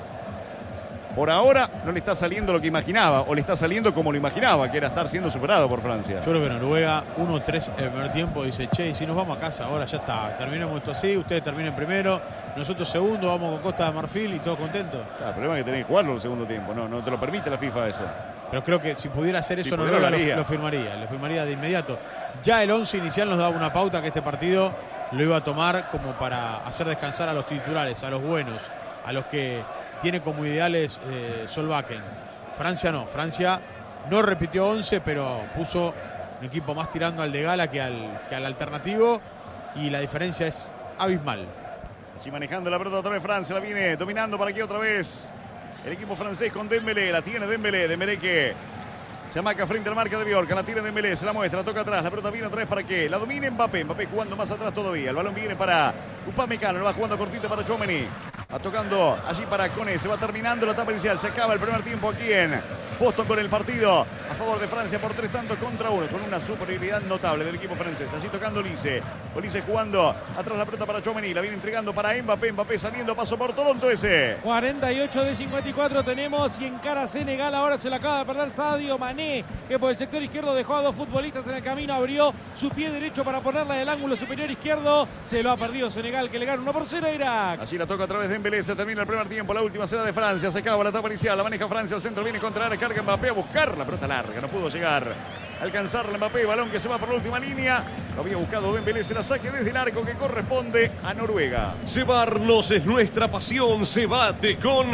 por ahora no le está saliendo lo que imaginaba, o le está saliendo como lo imaginaba, que era estar siendo superado por Francia. Yo creo que Noruega 1-3 el primer tiempo, dice, che, si nos vamos a casa ahora ya está, terminamos esto así, ustedes terminen primero, nosotros segundo, vamos con Costa de Marfil y todos contentos. Claro, el problema es que tenés que jugarlo en el segundo tiempo, no te lo permite la FIFA eso. Pero creo que si pudiera hacer eso, Si Noruega pudiera, lo firmaría de inmediato. Ya el 11 inicial nos daba una pauta que este partido lo iba a tomar como para hacer descansar a los titulares, a los buenos, a los que tiene como ideales Solbakken. Francia no, Francia no repitió 11, pero puso un equipo más tirando al de gala que al alternativo, y la diferencia es abismal. Así manejando la pelota otra vez Francia, la viene dominando para aquí otra vez el equipo francés con Dembélé, la tiene Dembélé que se amaca frente al marca de Bjorkan, la tiene Dembélé, se la muestra, la toca atrás, la pelota viene otra vez para que la domine Mbappé jugando más atrás todavía, el balón viene para Upamecano, lo va jugando cortito para Tchouaméni, va tocando allí para Koné, se va terminando la etapa inicial, se acaba el primer tiempo aquí en Boston con el partido a favor de Francia por 3-1 con una superioridad notable del equipo francés, allí tocando Olise jugando atrás la pelota para Tchouaméni, la viene entregando para Mbappé saliendo, paso por Toronto ese. 48 de 54 tenemos y encara Senegal, ahora se la acaba de perder Sadio Mané, que por el sector izquierdo dejó a dos futbolistas en el camino, abrió su pie derecho para ponerla en el ángulo superior izquierdo, se lo ha perdido Senegal, que le gana 1-0 a Irak. Allí la toca a través de Dembélé, se termina el primer tiempo, la última será de Francia, se acaba la etapa inicial, la maneja Francia, al centro viene contra la carga Mbappé a buscar la pelota larga, no pudo llegar a alcanzarla Mbappé, balón que se va por la última línea, lo había buscado Dembélé, se la saque desde el arco que corresponde a Noruega. Cebarnos es nuestra pasión, se bate con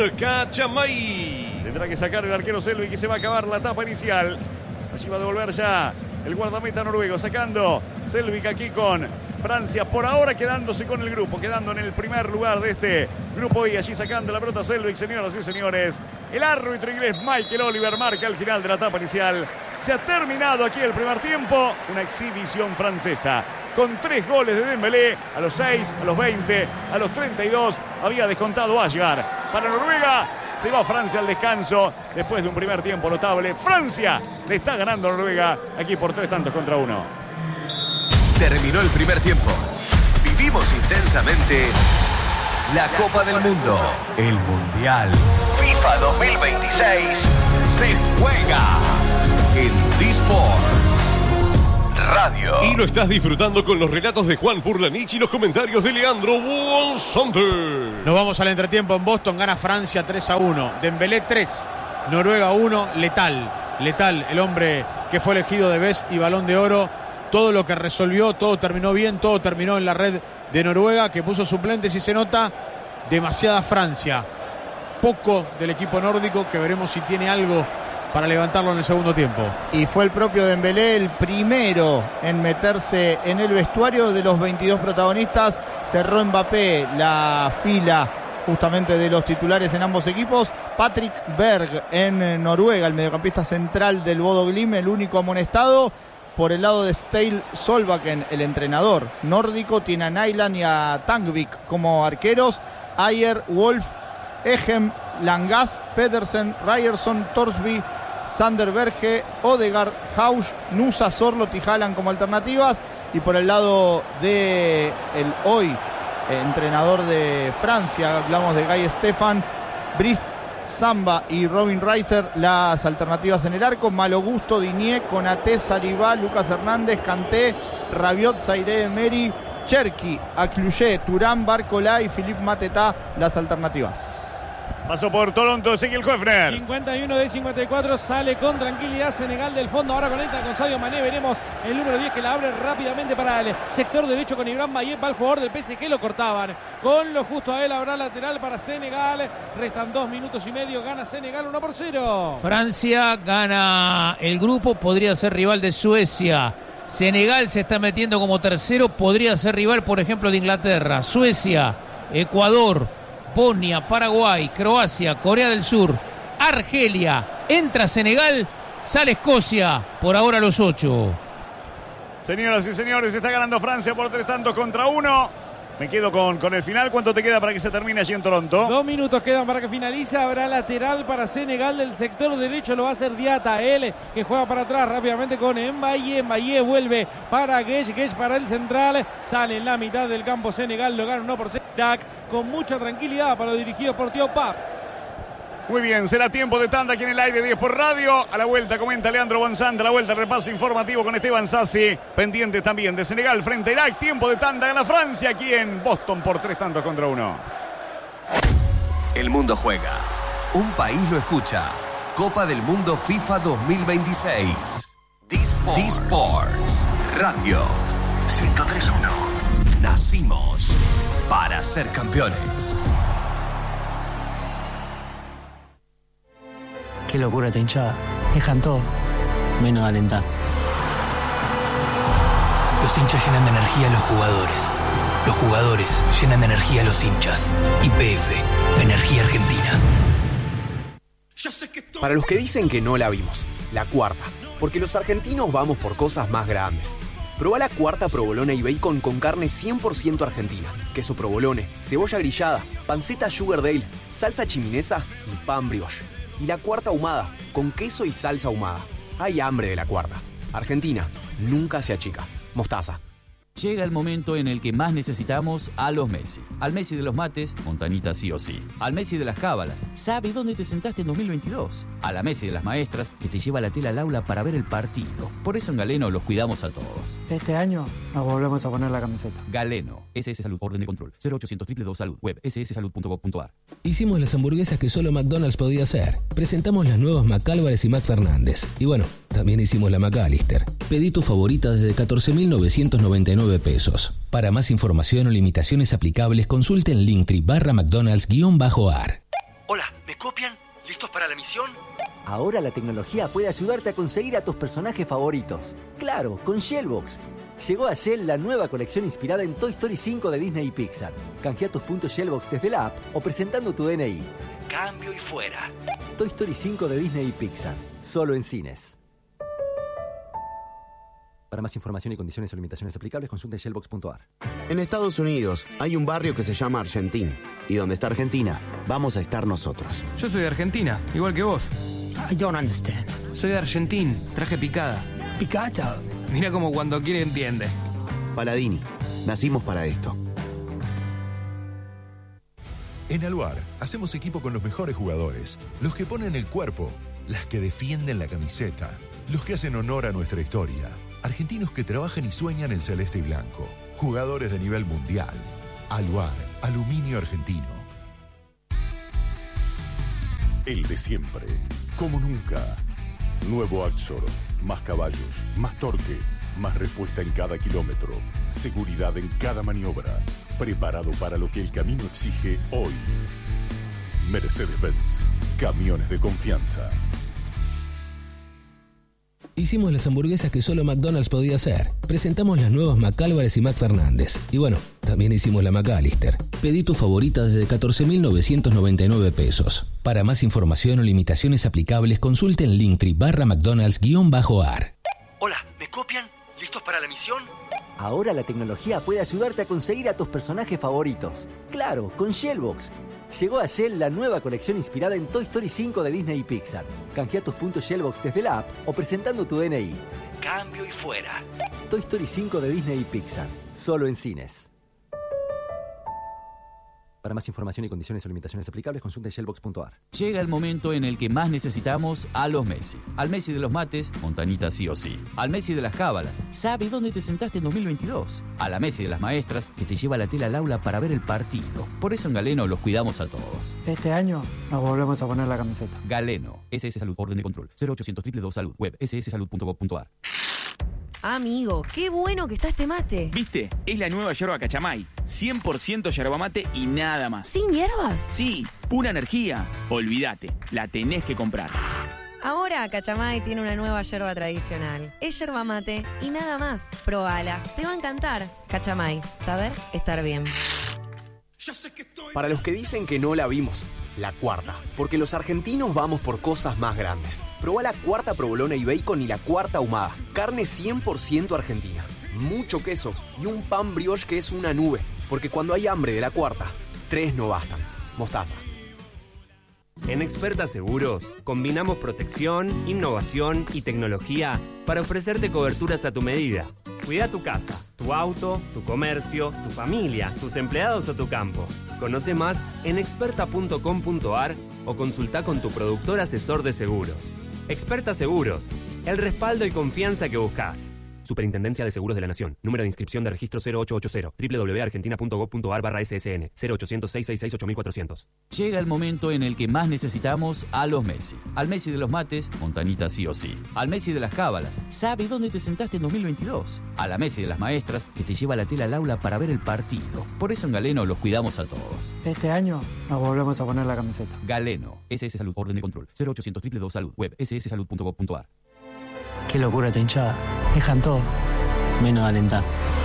Cachamay. Tendrá que sacar el arquero Selvi, que se va a acabar la etapa inicial. Allí va a devolver ya el guardameta noruego, sacando Selvik aquí con Francia, por ahora quedándose con el grupo, quedando en el primer lugar de este grupo y allí sacando la pelota Selvik, señoras y señores. El árbitro inglés Michael Oliver marca al final de la etapa inicial Se ha terminado aquí el primer tiempo. Una exhibición francesa. Con 3 goles de Dembélé. A los 6, a los 20, a los 32. Había descontado Aguiar. Para Noruega. Se va Francia al descanso después de un primer tiempo notable. Francia le está ganando a Noruega aquí por 3-1. Terminó el primer tiempo. Vivimos intensamente la Copa del Mundo. El Mundial FIFA 2026 se juega en D-Sports Radio. Y lo estás disfrutando con los relatos de Juan Furlanich y los comentarios de Leandro Bonsante. Nos vamos al entretiempo en Boston. Gana Francia 3-1. Dembélé 3. Noruega 1. Letal, el hombre que fue elegido de Best y Balón de Oro. Todo lo que resolvió, todo terminó bien, todo terminó en la red de Noruega, que puso suplentes y se nota demasiada Francia. Poco del equipo nórdico, que veremos si tiene algo para levantarlo en el segundo tiempo. Y fue el propio Dembélé el primero en meterse en el vestuario de los 22 protagonistas. Cerró Mbappé la fila justamente de los titulares en ambos equipos. Patrick Berg en Noruega, el mediocampista central del Bodo Glimt, el único amonestado. Por el lado de Stale Solbakken, el entrenador nórdico, tiene a Nyland y a Tangvik como arqueros. Ayer, Wolf, Egem, Langas, Pedersen, Ryerson, Torsby, Sander Berge, Odegaard, Hausch, Nusa, Sorloth y Haaland como alternativas. Y por el lado de el hoy entrenador de Francia, hablamos de Guy Stefan, Brice Samba y Robin Reiser, las alternativas en el arco. Malo Gusto, Digne, Konaté, Saliba, Lucas Hernández, Kanté, Rabiot, Zaire Emery, Cherki, Acluyé, Turán, Barcola y Philippe Mateta, las alternativas. Pasó por Toronto, Ezequiel Hoefner. 51 de 54, sale con tranquilidad Senegal del fondo. Ahora conecta con Sadio Mané. Veremos el número 10 que la abre rápidamente para el sector derecho con Ibrahim Bayet. Va el jugador del PSG, lo cortaban. Con lo justo a él habrá lateral para Senegal. Restan 2 minutos y medio. Gana Senegal 1-0. Francia gana el grupo, podría ser rival de Suecia. Senegal se está metiendo como tercero, podría ser rival, por ejemplo, de Inglaterra. Suecia, Ecuador, Bosnia, Paraguay, Croacia, Corea del Sur, Argelia. Entra Senegal, sale Escocia. Por ahora los 8. Señoras y señores, está ganando Francia por 3-1. Me quedo con el final. ¿Cuánto te queda para que se termine allí en Toronto? 2 minutos quedan para que finalice. Habrá lateral para Senegal del sector derecho. Lo va a hacer Diata. Él que juega para atrás rápidamente con Mbaye. Mbaye vuelve para Guesh. Guesh para el central. Sale en la mitad del campo Senegal. Lo gana 1-0. Con mucha tranquilidad para los dirigidos por Thiaw Pape. Muy bien, será tiempo de tanda aquí en el aire 10 por radio. A la vuelta comenta Leandro Bonsante. A la vuelta el repaso informativo con Esteban Sassi. Pendientes también de Senegal frente a Irak. Tiempo de tanda, gana Francia aquí en Boston por 3-1. El mundo juega. Un país lo escucha. Copa del Mundo FIFA 2026. D-Sports Radio 103.1. Nacimos para ser campeones. Qué locura esta hinchada. Dejan todo, menos alentar. Los hinchas llenan de energía a los jugadores. Los jugadores llenan de energía a los hinchas. YPF, Energía Argentina. Para los que dicen que no la vimos, la cuarta. Porque los argentinos vamos por cosas más grandes. Probá la cuarta provolone y bacon con carne 100% argentina. Queso provolone, cebolla grillada, panceta sugar dale, salsa chiminesa y pan brioche. Y la cuarta ahumada, con queso y salsa ahumada. Hay hambre de la cuarta. Argentina, nunca se achica. Mostaza. Llega el momento en el que más necesitamos a los Messi. Al Messi de los mates, Montanita sí o sí. Al Messi de las cábalas, ¿sabe dónde te sentaste en 2022? A la Messi de las maestras, que te lleva la tela al aula para ver el partido. Por eso en Galeno los cuidamos a todos. Este año nos volvemos a poner la camiseta. Galeno, SS Salud, orden de control, 0800 222 Salud, web sssalud.gov.ar. Hicimos las hamburguesas que solo McDonald's podía hacer. Presentamos las nuevas McAlvarez y McFernández. Y bueno, también hicimos la McAllister. Pedí tu favorita desde 14.999 pesos. Para más información o limitaciones aplicables, consulte en Linktree/McDonald's_ar. Hola, ¿me copian? ¿Listos para la misión? Ahora la tecnología puede ayudarte a conseguir a tus personajes favoritos. Claro, con Shellbox. Llegó a Shell la nueva colección inspirada en Toy Story 5 de Disney y Pixar. Canjea tus puntos Shellbox desde la app o presentando tu DNI. Cambio y fuera. Toy Story 5 de Disney y Pixar. Solo en cines. Para más información y condiciones o limitaciones aplicables, consulte shellbox.ar. En Estados Unidos hay un barrio que se llama Argentín. Y donde está Argentina, vamos a estar nosotros. Yo soy de Argentina, igual que vos. I don't understand. Soy de Argentín, traje picada. Picada. Mira como cuando quiere entiende. Paladini, nacimos para esto. En Aluar hacemos equipo con los mejores jugadores, los que ponen el cuerpo, las que defienden la camiseta, los que hacen honor a nuestra historia, argentinos que trabajan y sueñan en celeste y blanco, jugadores de nivel mundial. Aluar, aluminio argentino. El de siempre, como nunca. Nuevo Axor, más caballos, más torque, más respuesta en cada kilómetro, seguridad en cada maniobra, preparado para lo que el camino exige hoy. Mercedes-Benz, camiones de confianza. Hicimos las hamburguesas que solo McDonald's podía hacer. Presentamos las nuevas McAlvarez y McFernández. Y bueno, también hicimos la McAllister. Pedí tu favorita desde 14.999 pesos. Para más información o limitaciones aplicables, consulte en Linktree/McDonald's_ar. Hola, ¿me copian? ¿Listos para la misión? Ahora la tecnología puede ayudarte a conseguir a tus personajes favoritos. Claro, con Shellbox. Llegó a Shell la nueva colección inspirada en Toy Story 5 de Disney y Pixar. Canjea tus puntos Shellbox desde la app o presentando tu DNI. Cambio y fuera. Toy Story 5 de Disney y Pixar. Solo en cines. Para más información y condiciones o limitaciones aplicables, consulte shellbox.ar. Llega el momento en el que más necesitamos a los Messi. Al Messi de los mates, Montañita sí o sí. Al Messi de las cábalas, sabe dónde te sentaste en 2022. A la Messi de las maestras, que te lleva la tela al aula para ver el partido. Por eso en Galeno los cuidamos a todos. Este año nos volvemos a poner la camiseta. Galeno, SS Salud, orden de control, 0800 222 Salud, web sssalud.gov.ar. Amigo, qué bueno que está este mate. ¿Viste? Es la nueva yerba Cachamay. 100% yerba mate y nada más. ¿Sin hierbas? Sí, pura energía. Olvídate, la tenés que comprar. Ahora Cachamay tiene una nueva yerba tradicional. Es yerba mate y nada más. Probala, te va a encantar. Cachamay, saber estar bien. Para los que dicen que no la vimos, la cuarta. Porque los argentinos vamos por cosas más grandes. Probá la cuarta provolone y bacon y la cuarta ahumada. Carne 100% argentina. Mucho queso y un pan brioche que es una nube. Porque cuando hay hambre de la cuarta, 3 no bastan. Mostaza. En Experta Seguros, combinamos protección, innovación y tecnología para ofrecerte coberturas a tu medida. Cuida tu casa, tu auto, tu comercio, tu familia, tus empleados o tu campo. Conoce más en experta.com.ar o consulta con tu productor asesor de seguros. Experta Seguros, el respaldo y confianza que buscas. Superintendencia de Seguros de la Nación. Número de inscripción de registro 0880. www.argentina.gov.ar/ssn. 0800-666-8400. Llega el momento en el que más necesitamos a los Messi. Al Messi de los mates, Montañita sí o sí. Al Messi de las cábalas, sabe dónde te sentaste en 2022. A la Messi de las maestras, que te lleva la tela al aula para ver el partido. Por eso en Galeno los cuidamos a todos. Este año nos volvemos a poner la camiseta. Galeno, SS Salud, orden de control, 0800 222 Salud, web sssalud.gov.ar. Qué locura esta hinchada. Dejan todo, menos alentar.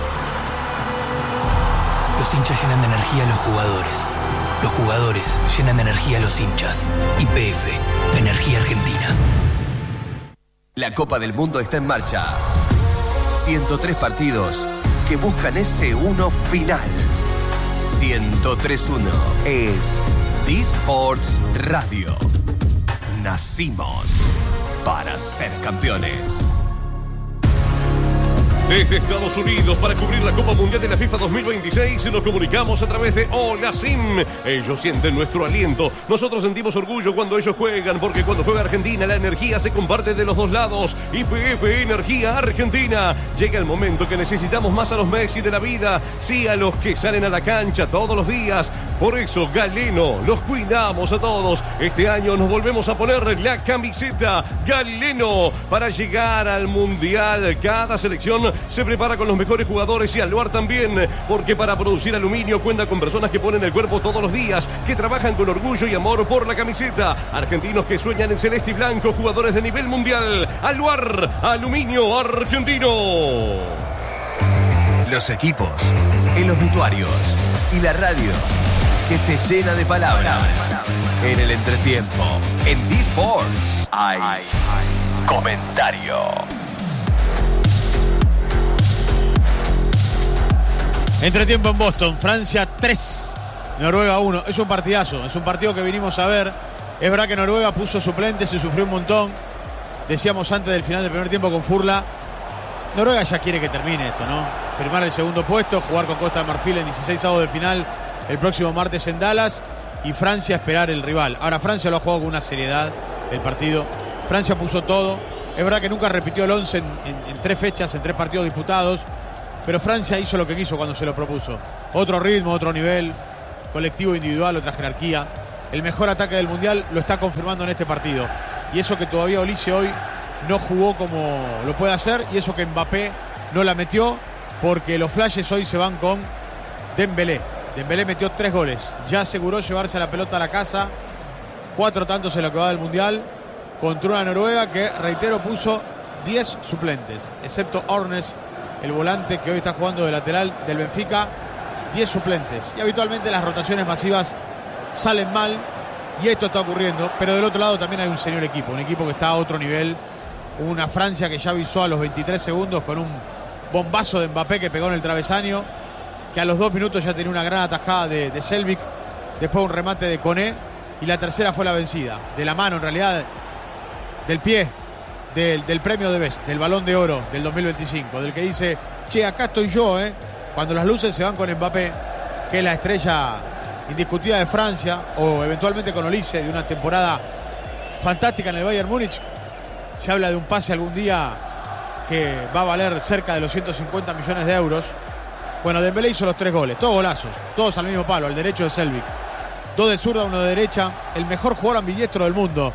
Los hinchas llenan de energía a los jugadores. Los jugadores llenan de energía a los hinchas. YPF, Energía Argentina. La Copa del Mundo está en marcha. 103 partidos que buscan ese uno final. 103-1 es D-Sports Radio. Nacimos para ser campeones. Desde Estados Unidos, para cubrir la Copa Mundial de la FIFA 2026, nos comunicamos a través de Hola Sim. Ellos sienten nuestro aliento. Nosotros sentimos orgullo cuando ellos juegan, porque cuando juega Argentina, la energía se comparte de los dos lados. YPF, Energía Argentina. Llega el momento que necesitamos más a los Messi de la vida. Sí, a los que salen a la cancha todos los días. Por eso, Galeno, los cuidamos a todos. Este año nos volvemos a poner la camiseta Galeno para llegar al Mundial. Cada selección se prepara con los mejores jugadores y Aluar también, porque para producir aluminio cuenta con personas que ponen el cuerpo todos los días, que trabajan con orgullo y amor por la camiseta. Argentinos que sueñan en celeste y blanco, jugadores de nivel mundial. Aluar, aluminio argentino. Los equipos, en los vestuarios y la radio que se llena de palabras. En el entretiempo, en D-Sports hay comentario. Entretiempo en Boston, Francia 3, Noruega 1. Es un partidazo, es un partido que vinimos a ver. Es verdad que Noruega puso suplentes y sufrió un montón. Decíamos antes del final del primer tiempo con Furla, Noruega ya quiere que termine esto, ¿no? Firmar el segundo puesto, jugar con Costa de Marfil en 16avos de final el próximo martes en Dallas, y Francia esperar el rival. Ahora Francia lo ha jugado con una seriedad el partido. Francia puso todo. Es verdad que nunca repitió el 11 en 3 fechas, en 3 partidos disputados, pero Francia hizo lo que quiso cuando se lo propuso. Otro ritmo, otro nivel, colectivo, individual, otra jerarquía. El mejor ataque del Mundial lo está confirmando en este partido. Y eso que todavía Olise hoy no jugó como lo puede hacer, y eso que Mbappé no la metió, porque los flashes hoy se van con Dembélé. Dembélé metió 3 goles. Ya aseguró llevarse la pelota a la casa. 4 tantos en lo que va del Mundial. Contra una Noruega que, reitero, puso 10 suplentes. Excepto Ornes, el volante que hoy está jugando de lateral del Benfica. 10 suplentes. Y habitualmente las rotaciones masivas salen mal. Y esto está ocurriendo. Pero del otro lado también hay un señor equipo. Un equipo que está a otro nivel. Una Francia que ya avisó a los 23 segundos con un bombazo de Mbappé que pegó en el travesaño. Que a los 2 minutos ya tenía una gran atajada de Selbik. Después un remate de Koné. Y la tercera fue la vencida. De la mano, en realidad, del pie, del premio de Best, del Balón de Oro del 2025. Del que dice, che, acá estoy yo, cuando las luces se van con Mbappé, que es la estrella indiscutida de Francia, o eventualmente con Olise, de una temporada fantástica en el Bayern Múnich. Se habla de un pase algún día que va a valer cerca de los 150 millones de euros. Bueno, Dembélé hizo los 3 goles, todos golazos, todos al mismo palo, al derecho de Selbik. 2 de zurda, 1 de derecha. El mejor jugador ambidiestro del mundo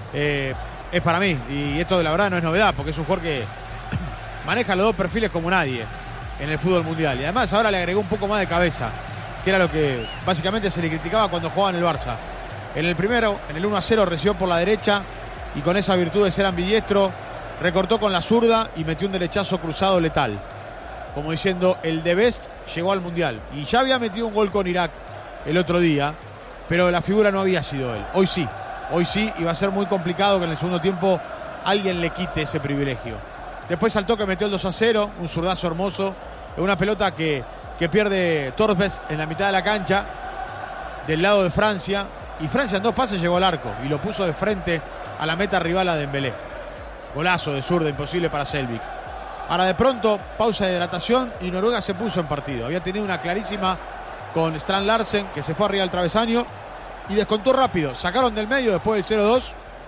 es para mí. Y esto de la verdad no es novedad, porque es un jugador que maneja los 2 perfiles como nadie en el fútbol mundial. Y además ahora le agregó un poco más de cabeza, que era lo que básicamente se le criticaba cuando jugaba en el Barça. En el primero, en el 1-0, recibió por la derecha y con esa virtud de ser ambidiestro, recortó con la zurda y metió un derechazo cruzado letal. Como diciendo, el de Best llegó al Mundial. Y ya había metido un gol con Irak el otro día, pero la figura no había sido él. Hoy sí, y va a ser muy complicado que en el segundo tiempo alguien le quite ese privilegio. Después saltó que metió el 2-0, un zurdazo hermoso, en una pelota que pierde Torres en la mitad de la cancha, del lado de Francia, y Francia en 2 pases llegó al arco, y lo puso de frente a la meta rival a Dembélé. Golazo de zurda, imposible para Selbik. Ahora de pronto, pausa de hidratación, y Noruega se puso en partido. Había tenido una clarísima con Strand Larsen, que se fue arriba del travesaño y descontó rápido. Sacaron del medio después del 0-2.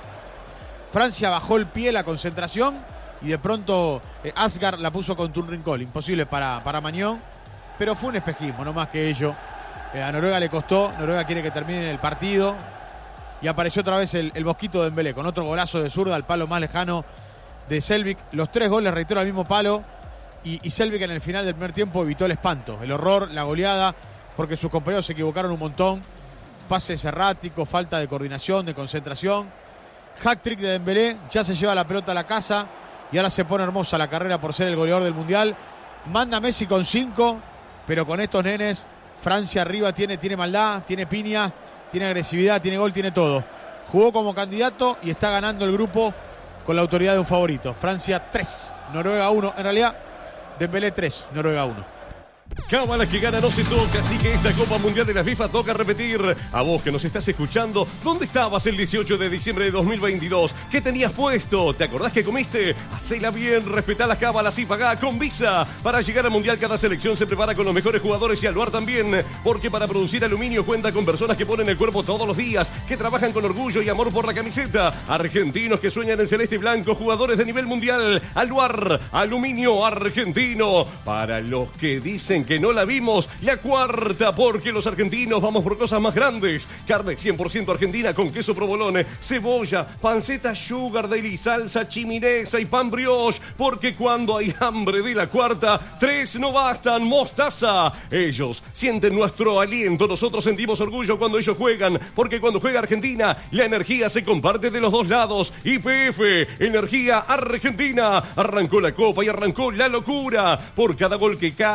Francia bajó el pie, la concentración, y de pronto Asgard la puso con Turrincol. Imposible para Mañón, pero fue un espejismo, no más que ello. A Noruega le costó. Noruega quiere que termine el partido. Y apareció otra vez el Bosquito de Dembélé con otro golazo de zurda al palo más lejano de Selbik. Los 3 goles, reitero, al mismo palo. Y Selbik en el final del primer tiempo evitó el espanto, el horror, la goleada, porque sus compañeros se equivocaron un montón. Pases erráticos, falta de coordinación, de concentración. Hat-trick de Dembélé, ya se lleva la pelota a la casa y ahora se pone hermosa la carrera por ser el goleador del Mundial. Manda Messi con 5, pero con estos nenes, Francia arriba tiene maldad, tiene piña, tiene agresividad, tiene gol, tiene todo. Jugó como candidato y está ganando el grupo con la autoridad de un favorito. Francia 3, Noruega 1. En realidad, Dembélé 3, Noruega 1. Cábala que gana no se toca, así que esta Copa Mundial de la FIFA toca repetir. A vos que nos estás escuchando, ¿dónde estabas el 18 de diciembre de 2022? ¿Qué tenías puesto? ¿Te acordás que comiste? Hacela bien, respetá las cábalas y pagá con Visa. Para llegar al Mundial cada selección se prepara con los mejores jugadores y Aluar también, porque para producir aluminio cuenta con personas que ponen el cuerpo todos los días, que trabajan con orgullo y amor por la camiseta. Argentinos que sueñan en celeste y blanco, jugadores de nivel mundial. Aluar, aluminio argentino. Para los que dicen que no la vimos, la cuarta, porque los argentinos vamos por cosas más grandes. Carne 100% argentina con queso provolone, cebolla, panceta sugar daily, salsa chiminesa y pan brioche, porque cuando hay hambre de la cuarta, 3 no bastan. Mostaza, ellos sienten nuestro aliento, nosotros sentimos orgullo cuando ellos juegan, porque cuando juega Argentina, la energía se comparte de los dos lados. YPF, energía argentina. Arrancó la copa y arrancó la locura. Por cada gol que cagan en cada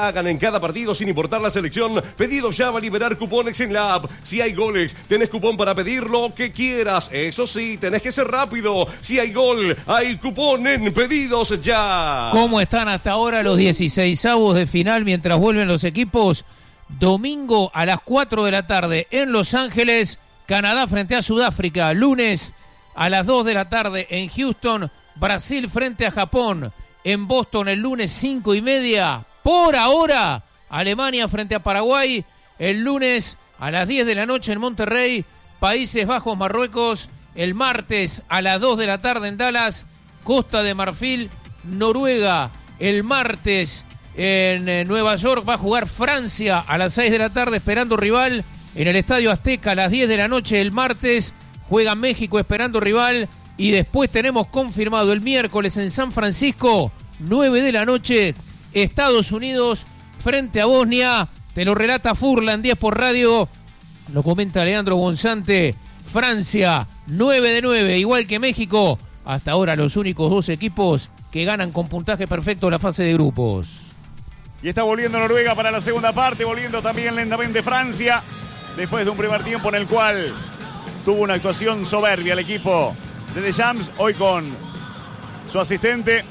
cada partido sin importar la selección. Pedido ya va a liberar cupones en la app. Si hay goles, tenés cupón para pedir lo que quieras. Eso sí, tenés que ser rápido. Si hay gol, hay cupón en Pedidos Ya. ¿Cómo están hasta ahora los 16avos de final mientras vuelven los equipos? Domingo a las 4 de la tarde en Los Ángeles, Canadá frente a Sudáfrica. Lunes a las 2 de la tarde en Houston, Brasil frente a Japón. En Boston el lunes 5:30. Por ahora, Alemania frente a Paraguay. El lunes a las 10 de la noche en Monterrey, Países Bajos, Marruecos. El martes a las 2 de la tarde en Dallas, Costa de Marfil, Noruega. El martes en Nueva York va a jugar Francia a las 6 de la tarde esperando rival. En el Estadio Azteca a las 10 de la noche el martes juega México esperando rival. Y después tenemos confirmado el miércoles en San Francisco, 9 de la noche, Estados Unidos frente a Bosnia. Te lo relata Furlan 10 por radio. Lo comenta Leandro Bonzante. Francia, 9 de 9, igual que México. Hasta ahora los únicos dos equipos que ganan con puntaje perfecto la fase de grupos. Y está volviendo Noruega para la segunda parte, volviendo también lentamente Francia, después de un primer tiempo en el cual tuvo una actuación soberbia el equipo de Deschamps, hoy con su asistente.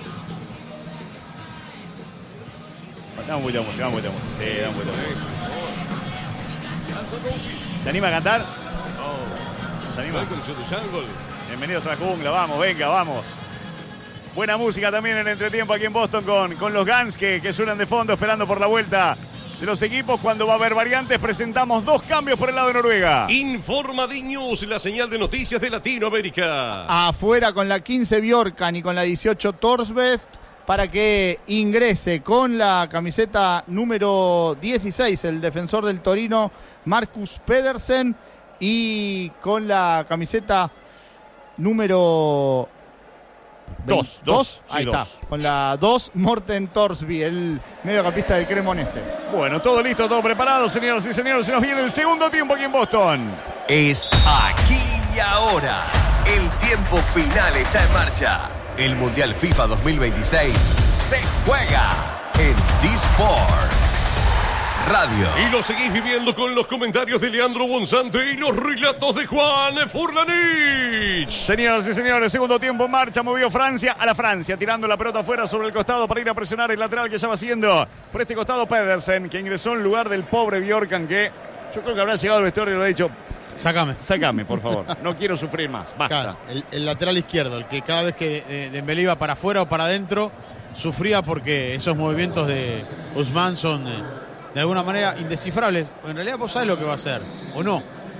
Dame un poquito de música, Sí, dame un poquito de música. ¿Te anima a cantar? ¿Se anima? Bienvenidos a la jungla, vamos, venga, vamos. Buena música también en el entretiempo aquí en Boston con los Guns que suenan de fondo esperando por la vuelta de los equipos. Cuando va a haber variantes, presentamos dos cambios por el lado de Noruega. Informa D-News, la señal de noticias de Latinoamérica. Afuera con la 15 Bjorkan y con la 18 Torsvest para que ingrese con la camiseta número 16 el defensor del Torino Marcus Pedersen y con la camiseta número 2. Ahí está. Con la 2, Morten Torsby, el mediocampista del Cremonese. Bueno, todo listo, todo preparado, señoras y señores. Se nos viene el segundo tiempo aquí en Boston. Es aquí y ahora. El tiempo final está en marcha. El Mundial FIFA 2026 se juega en D-Sports Radio. Y lo seguís viviendo con los comentarios de Leandro Bonzante y los relatos de Juan Furlanich. Señoras y señores, segundo tiempo en marcha. Movió Francia a la Francia, tirando la pelota afuera sobre el costado para ir a presionar el lateral que ya va haciendo por este costado Pedersen, que ingresó en lugar del pobre Bjorkan, que yo creo que habrá llegado al vestuario y lo ha dicho: Sácame, por favor. No quiero sufrir más. Basta. Claro, el lateral izquierdo, el que cada vez que Dembélé iba para afuera o para adentro, sufría porque esos movimientos de Ousmane son de alguna manera indescifrables. En realidad vos sabés lo que va a hacer, o no.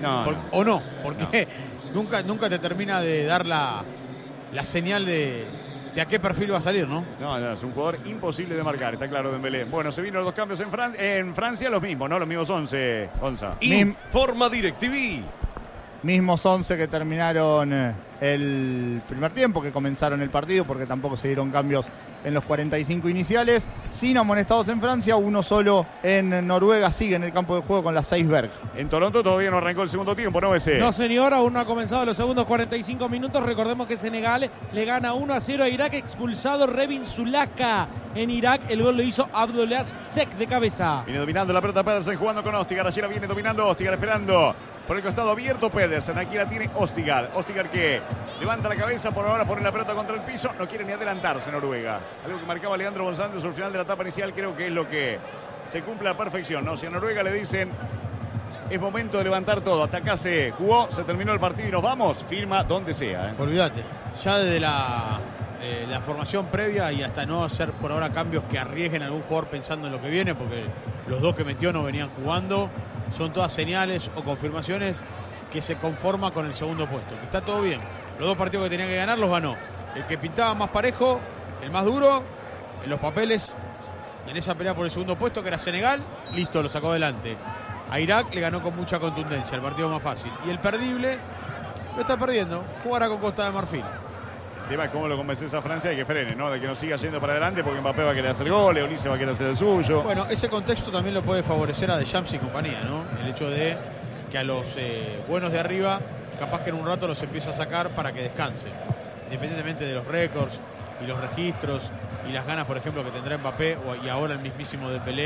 Porque nunca te termina de dar la señal de a qué perfil va a salir, ¿no? No, es un jugador imposible de marcar, está claro, Dembélé. Bueno, se vino los dos cambios en Francia, los mismos, ¿no? Los mismos 11, Onza. Informa DirecTV. Mismos 11 que terminaron el primer tiempo, que comenzaron el partido, porque tampoco se dieron cambios en los 45 iniciales. Sin amonestados en Francia, uno solo en Noruega. Sigue en el campo de juego con la Seisberg. En Toronto todavía no arrancó el segundo tiempo, ¿no, BC? No, señor, aún no ha comenzado los segundos 45 minutos. Recordemos que Senegal le gana 1-0 a Irak, expulsado Revin Zulaka. En Irak el gol lo hizo Abdullah Sek de cabeza. Viene dominando la pelota Pedersen, jugando con Ostigar. Así la viene dominando Ostigar, esperando por el costado abierto Pedersen. Aquí la tiene Ostigar. Ostigar que levanta la cabeza, por ahora pone la pelota contra el piso. No quiere ni adelantarse Noruega. Algo que marcaba Leandro Bonzante al final de la etapa inicial, creo que es lo que se cumple a la perfección, ¿no? Si a Noruega le dicen es momento de levantar todo, hasta acá se jugó, se terminó el partido y nos vamos, firma donde sea. Olvídate, ya desde la formación previa y hasta no hacer por ahora cambios que arriesguen a algún jugador pensando en lo que viene, porque los dos que metió no venían jugando, son todas señales o confirmaciones que se conforma con el segundo puesto, que está todo bien. Los dos partidos que tenían que ganar los ganó. El que pintaba más parejo, el más duro, en los papeles, en esa pelea por el segundo puesto, que era Senegal, listo, lo sacó adelante. A Irak le ganó con mucha contundencia, el partido más fácil. Y el perdible lo está perdiendo, jugará con Costa de Marfil. El tema es cómo lo convences a Francia de que frene, ¿no? De que no siga yendo para adelante, porque Mbappé va a querer hacer goles, Olise va a querer hacer el suyo. Bueno, ese contexto también lo puede favorecer a Deschamps y compañía, ¿no? El hecho de que a los buenos de arriba, capaz que en un rato los empieza a sacar para que descansen. Independientemente de los récords y los registros y las ganas, por ejemplo, que tendrá Mbappé y ahora el mismísimo Dembélé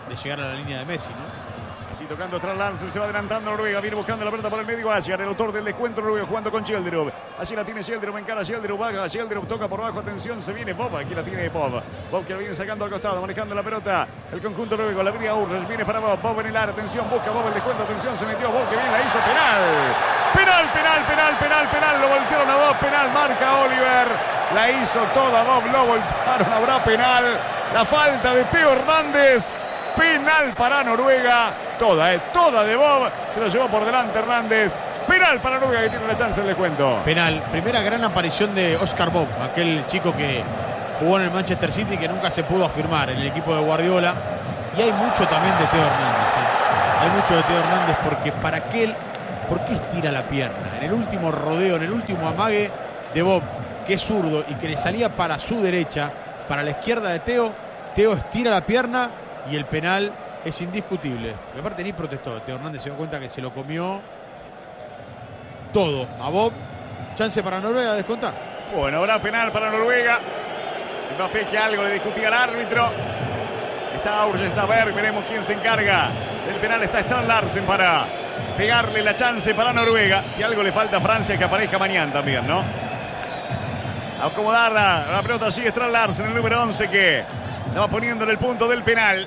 llegar a la línea de Messi, ¿no? Así tocando tras Larsen, se va adelantando Noruega, viene buscando la pelota por el medio Ayer, el autor del descuento Noruega jugando con Schjelderup. Allí la tiene Schjelderup, encara Schjelderup, baja Schjelderup, toca por abajo, atención, se viene Bob, aquí la tiene Bob. Bob que la viene sacando al costado, manejando la pelota, el conjunto noruego, la brilla Urres, viene para Bob, Bob en el área, atención, busca Bob el descuento, atención, se metió Bob, que bien la hizo, penal. Penal, lo voltearon a Bob, penal, marca Oliver. La hizo toda Bob, lo voltearon, habrá penal. La falta de Theo Hernández, penal para Noruega. Toda de Bob, se lo llevó por delante Hernández. Penal para Noruega que tiene la chance del descuento. Penal, primera gran aparición de Oscar Bob, aquel chico que jugó en el Manchester City y que nunca se pudo afirmar en el equipo de Guardiola. Y hay mucho también de Theo Hernández, ¿eh? Hay mucho de Theo Hernández porque ¿por qué estira la pierna? En el último rodeo, en el último amague de Bob, que es zurdo y que le salía para su derecha, para la izquierda de Theo estira la pierna y el penal es indiscutible. Y aparte ni protestó, Theo Hernández se dio cuenta que se lo comió todo a Bob. Chance para Noruega de descontar. Bueno, habrá penal para Noruega. Mbappé que algo le discutía al árbitro. Está Aurge, está Berg, veremos quién se encarga del penal. Está Strand Larsen para pegarle la chance para Noruega. Si algo le falta a Francia, que aparezca mañana también, ¿no? Acomodar la pelota allí Strand Larsen, el número 11, que la va poniendo en el punto del penal.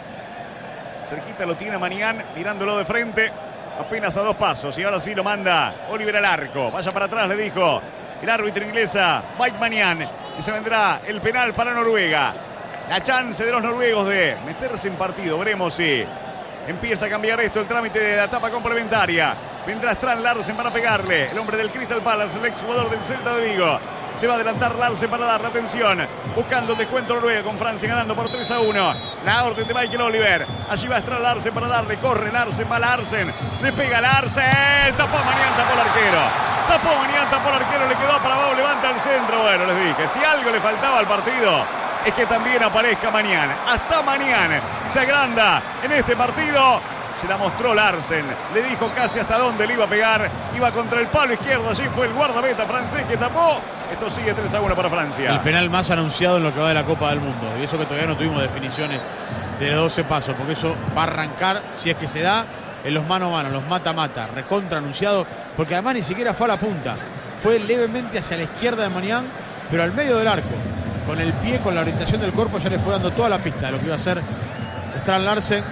Cerquita lo tiene Manián, mirándolo de frente, apenas a 2 pasos. Y ahora sí lo manda Oliver al arco. Vaya para atrás, le dijo el árbitro inglesa, Mike Manián. Y se vendrá el penal para Noruega. La chance de los noruegos de meterse en partido. Veremos si empieza a cambiar esto, el trámite de la etapa complementaria. Vendrá Strand Larsen para pegarle. El hombre del Crystal Palace, el exjugador del Celta de Vigo. Se va a adelantar Larsen para darle atención. Buscando el descuento Noruega con Francia ganando por 3-1. La orden de Michael Oliver. Allí va Strand Larsen para darle. Corre Larsen, va Larsen. Le pega Larsen. Tapó Manián, tapó el arquero. Tapó Manián, tapó el arquero. Le quedó para Bob, levanta al centro. Bueno, les dije, si algo le faltaba al partido es que también aparezca mañana. Hasta mañana se agranda en este partido. Se la mostró Larsen. Le dijo casi hasta dónde le iba a pegar. Iba contra el palo izquierdo. Allí fue el guardameta francés que tapó. Esto sigue 3-1 para Francia. El penal más anunciado en lo que va de la Copa del Mundo. Y eso que todavía no tuvimos definiciones de los 12 pasos. Porque eso va a arrancar, si es que se da, en los mano a mano, los mata-mata. Recontra anunciado. Porque además ni siquiera fue a la punta. Fue levemente hacia la izquierda de Manián, pero al medio del arco. Con el pie, con la orientación del cuerpo, ya le fue dando toda la pista de lo que iba a hacer Strand Larsen.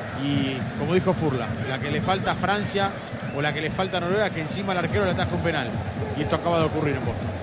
Y como dijo Furla, la que le falta a Francia o la que le falta a Noruega, que encima el arquero le ataja un penal. Y esto acaba de ocurrir en Boston.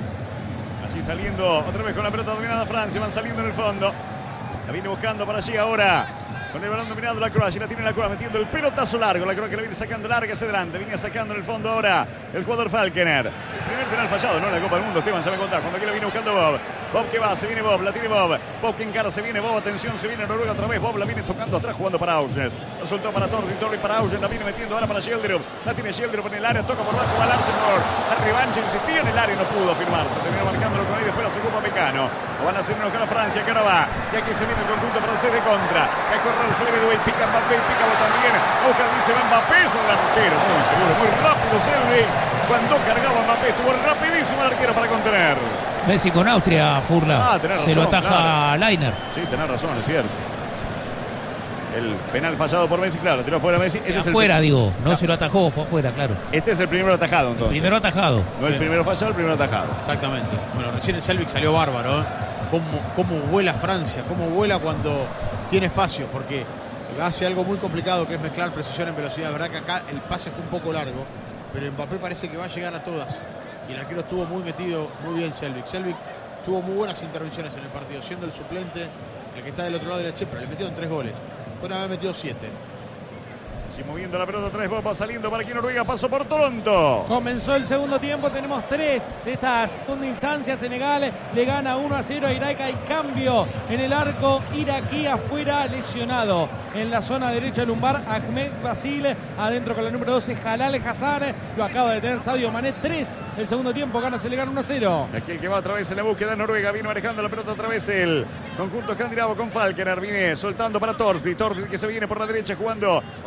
Así saliendo otra vez con la pelota dominada Francia, van saliendo en el fondo. La viene buscando para allí ahora. Con el balón dominado la Croacia, la tiene la Croacia metiendo el pelotazo largo. La Croacia que la viene sacando larga hacia adelante. Viene sacando en el fondo ahora el jugador Falkener. Es el primer penal fallado, ¿no? En la Copa del Mundo, Esteban sabe contar. Cuando aquí la viene buscando Bob. Bob que va, se viene Bob, la tiene Bob. Bob que encara, se viene Bob, atención, se viene Noruega otra vez. Bob la viene tocando atrás, jugando para Augen. Lo soltó para Torri, Torri para Augen. La viene metiendo ahora para Schjelderup. La tiene Schjelderup en el área, toca por abajo, va Larsen por la revancha, insistía en el área y no pudo firmarse. Terminó marcándolo con ahí, después la ocupa Mecano. Lo van a hacer enojar a Francia, que ahora va. Y aquí se viene el conjunto francés de contra. A correr, se le ve de pica Mbappé, pica Bob también. Busca, dice va Mbappé, es el arquero. Muy seguro, muy rápido Selvi. Cuando cargaba Mbappé, estuvo rapidísimo el arquero para contener. Messi con Austria, Furla. Se lo ataja Lainer. Sí, tenés razón, es cierto. El penal fallado por Messi, claro, tiró fuera Messi. Afuera, digo, no se lo atajó, fue afuera, claro. Este es el primero atajado, entonces. El primero atajado. No el primero fallado, el primero atajado. Exactamente. Bueno, recién el Selvik salió bárbaro, ¿eh? Cómo vuela Francia, cómo vuela cuando tiene espacio, porque hace algo muy complicado que es mezclar precisión en velocidad. La verdad que acá el pase fue un poco largo, pero Mbappé parece que va a llegar a todas. Y el arquero estuvo muy metido, muy bien Selvik. Selvik tuvo muy buenas intervenciones en el partido, siendo el suplente, el que está del otro lado de la chepa. Le metieron 3 goles. Pueden haber metido 7. Así moviendo la pelota, 3 bombas saliendo para aquí Noruega, pasó por Toronto. Comenzó el segundo tiempo, tenemos 3 de estas segunda instancia. Senegal le gana 1-0 a Irak. Hay cambio en el arco iraquí, afuera, lesionado en la zona derecha lumbar Ahmed Basil, adentro con la número 12 Jalal Hassan, lo acaba de tener Sadio Mané. 3 el segundo tiempo, gana Senegal 1-0. Aquí el que va otra vez en la búsqueda de Noruega, viene manejando la pelota otra vez el conjunto escandinavo con Falkener, viene soltando para Thorsby que se viene por la derecha jugando otra vez para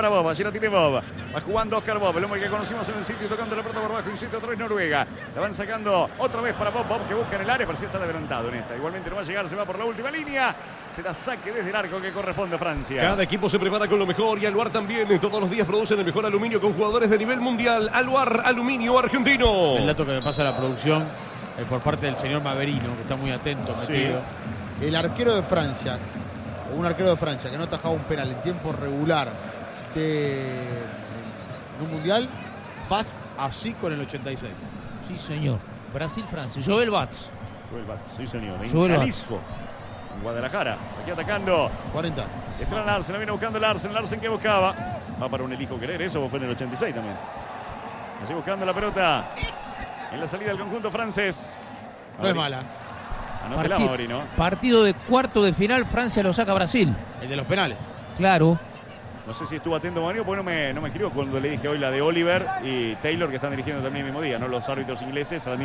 para Bob. Allí la tiene Bob. Va jugando Oscar Bob, el hombre que conocimos en el sitio, tocando la pelota por abajo. Insisto, otra vez Noruega. La van sacando otra vez para Bob. Bob que busca en el área, parecía estar adelantado en esta. Igualmente no va a llegar, se va por la última línea. Será saque desde el arco que corresponde a Francia. Cada equipo se prepara con lo mejor y Aluar también. Todos los días producen el mejor aluminio con jugadores de nivel mundial. Aluar, aluminio argentino. El dato que me pasa a la producción por parte del señor Maverino, que está muy atento, metido. El arquero de Francia, o un arquero de Francia que no atajaba un penal en tiempo regular en un mundial, vas así con el 86. Sí, señor. Brasil-Francia. Joel Batz. Joel Batz, sí, señor. En Joel Jalisco. En Guadalajara. Aquí atacando. 40. Está Larsen, la viene buscando Larsen. Larsen que buscaba. Va para un elijo querer. Eso fue en el 86 también. Así buscando la pelota. En la salida del conjunto francés. No es mala. Anótela, Maverino. Partido de cuarto de final, Francia lo saca a Brasil. El de los penales. Claro. No sé si estuvo atento Maverino, porque no me escribió cuando le dije hoy la de Oliver y Taylor, que están dirigiendo también el mismo día, ¿no? Los árbitros ingleses a la misma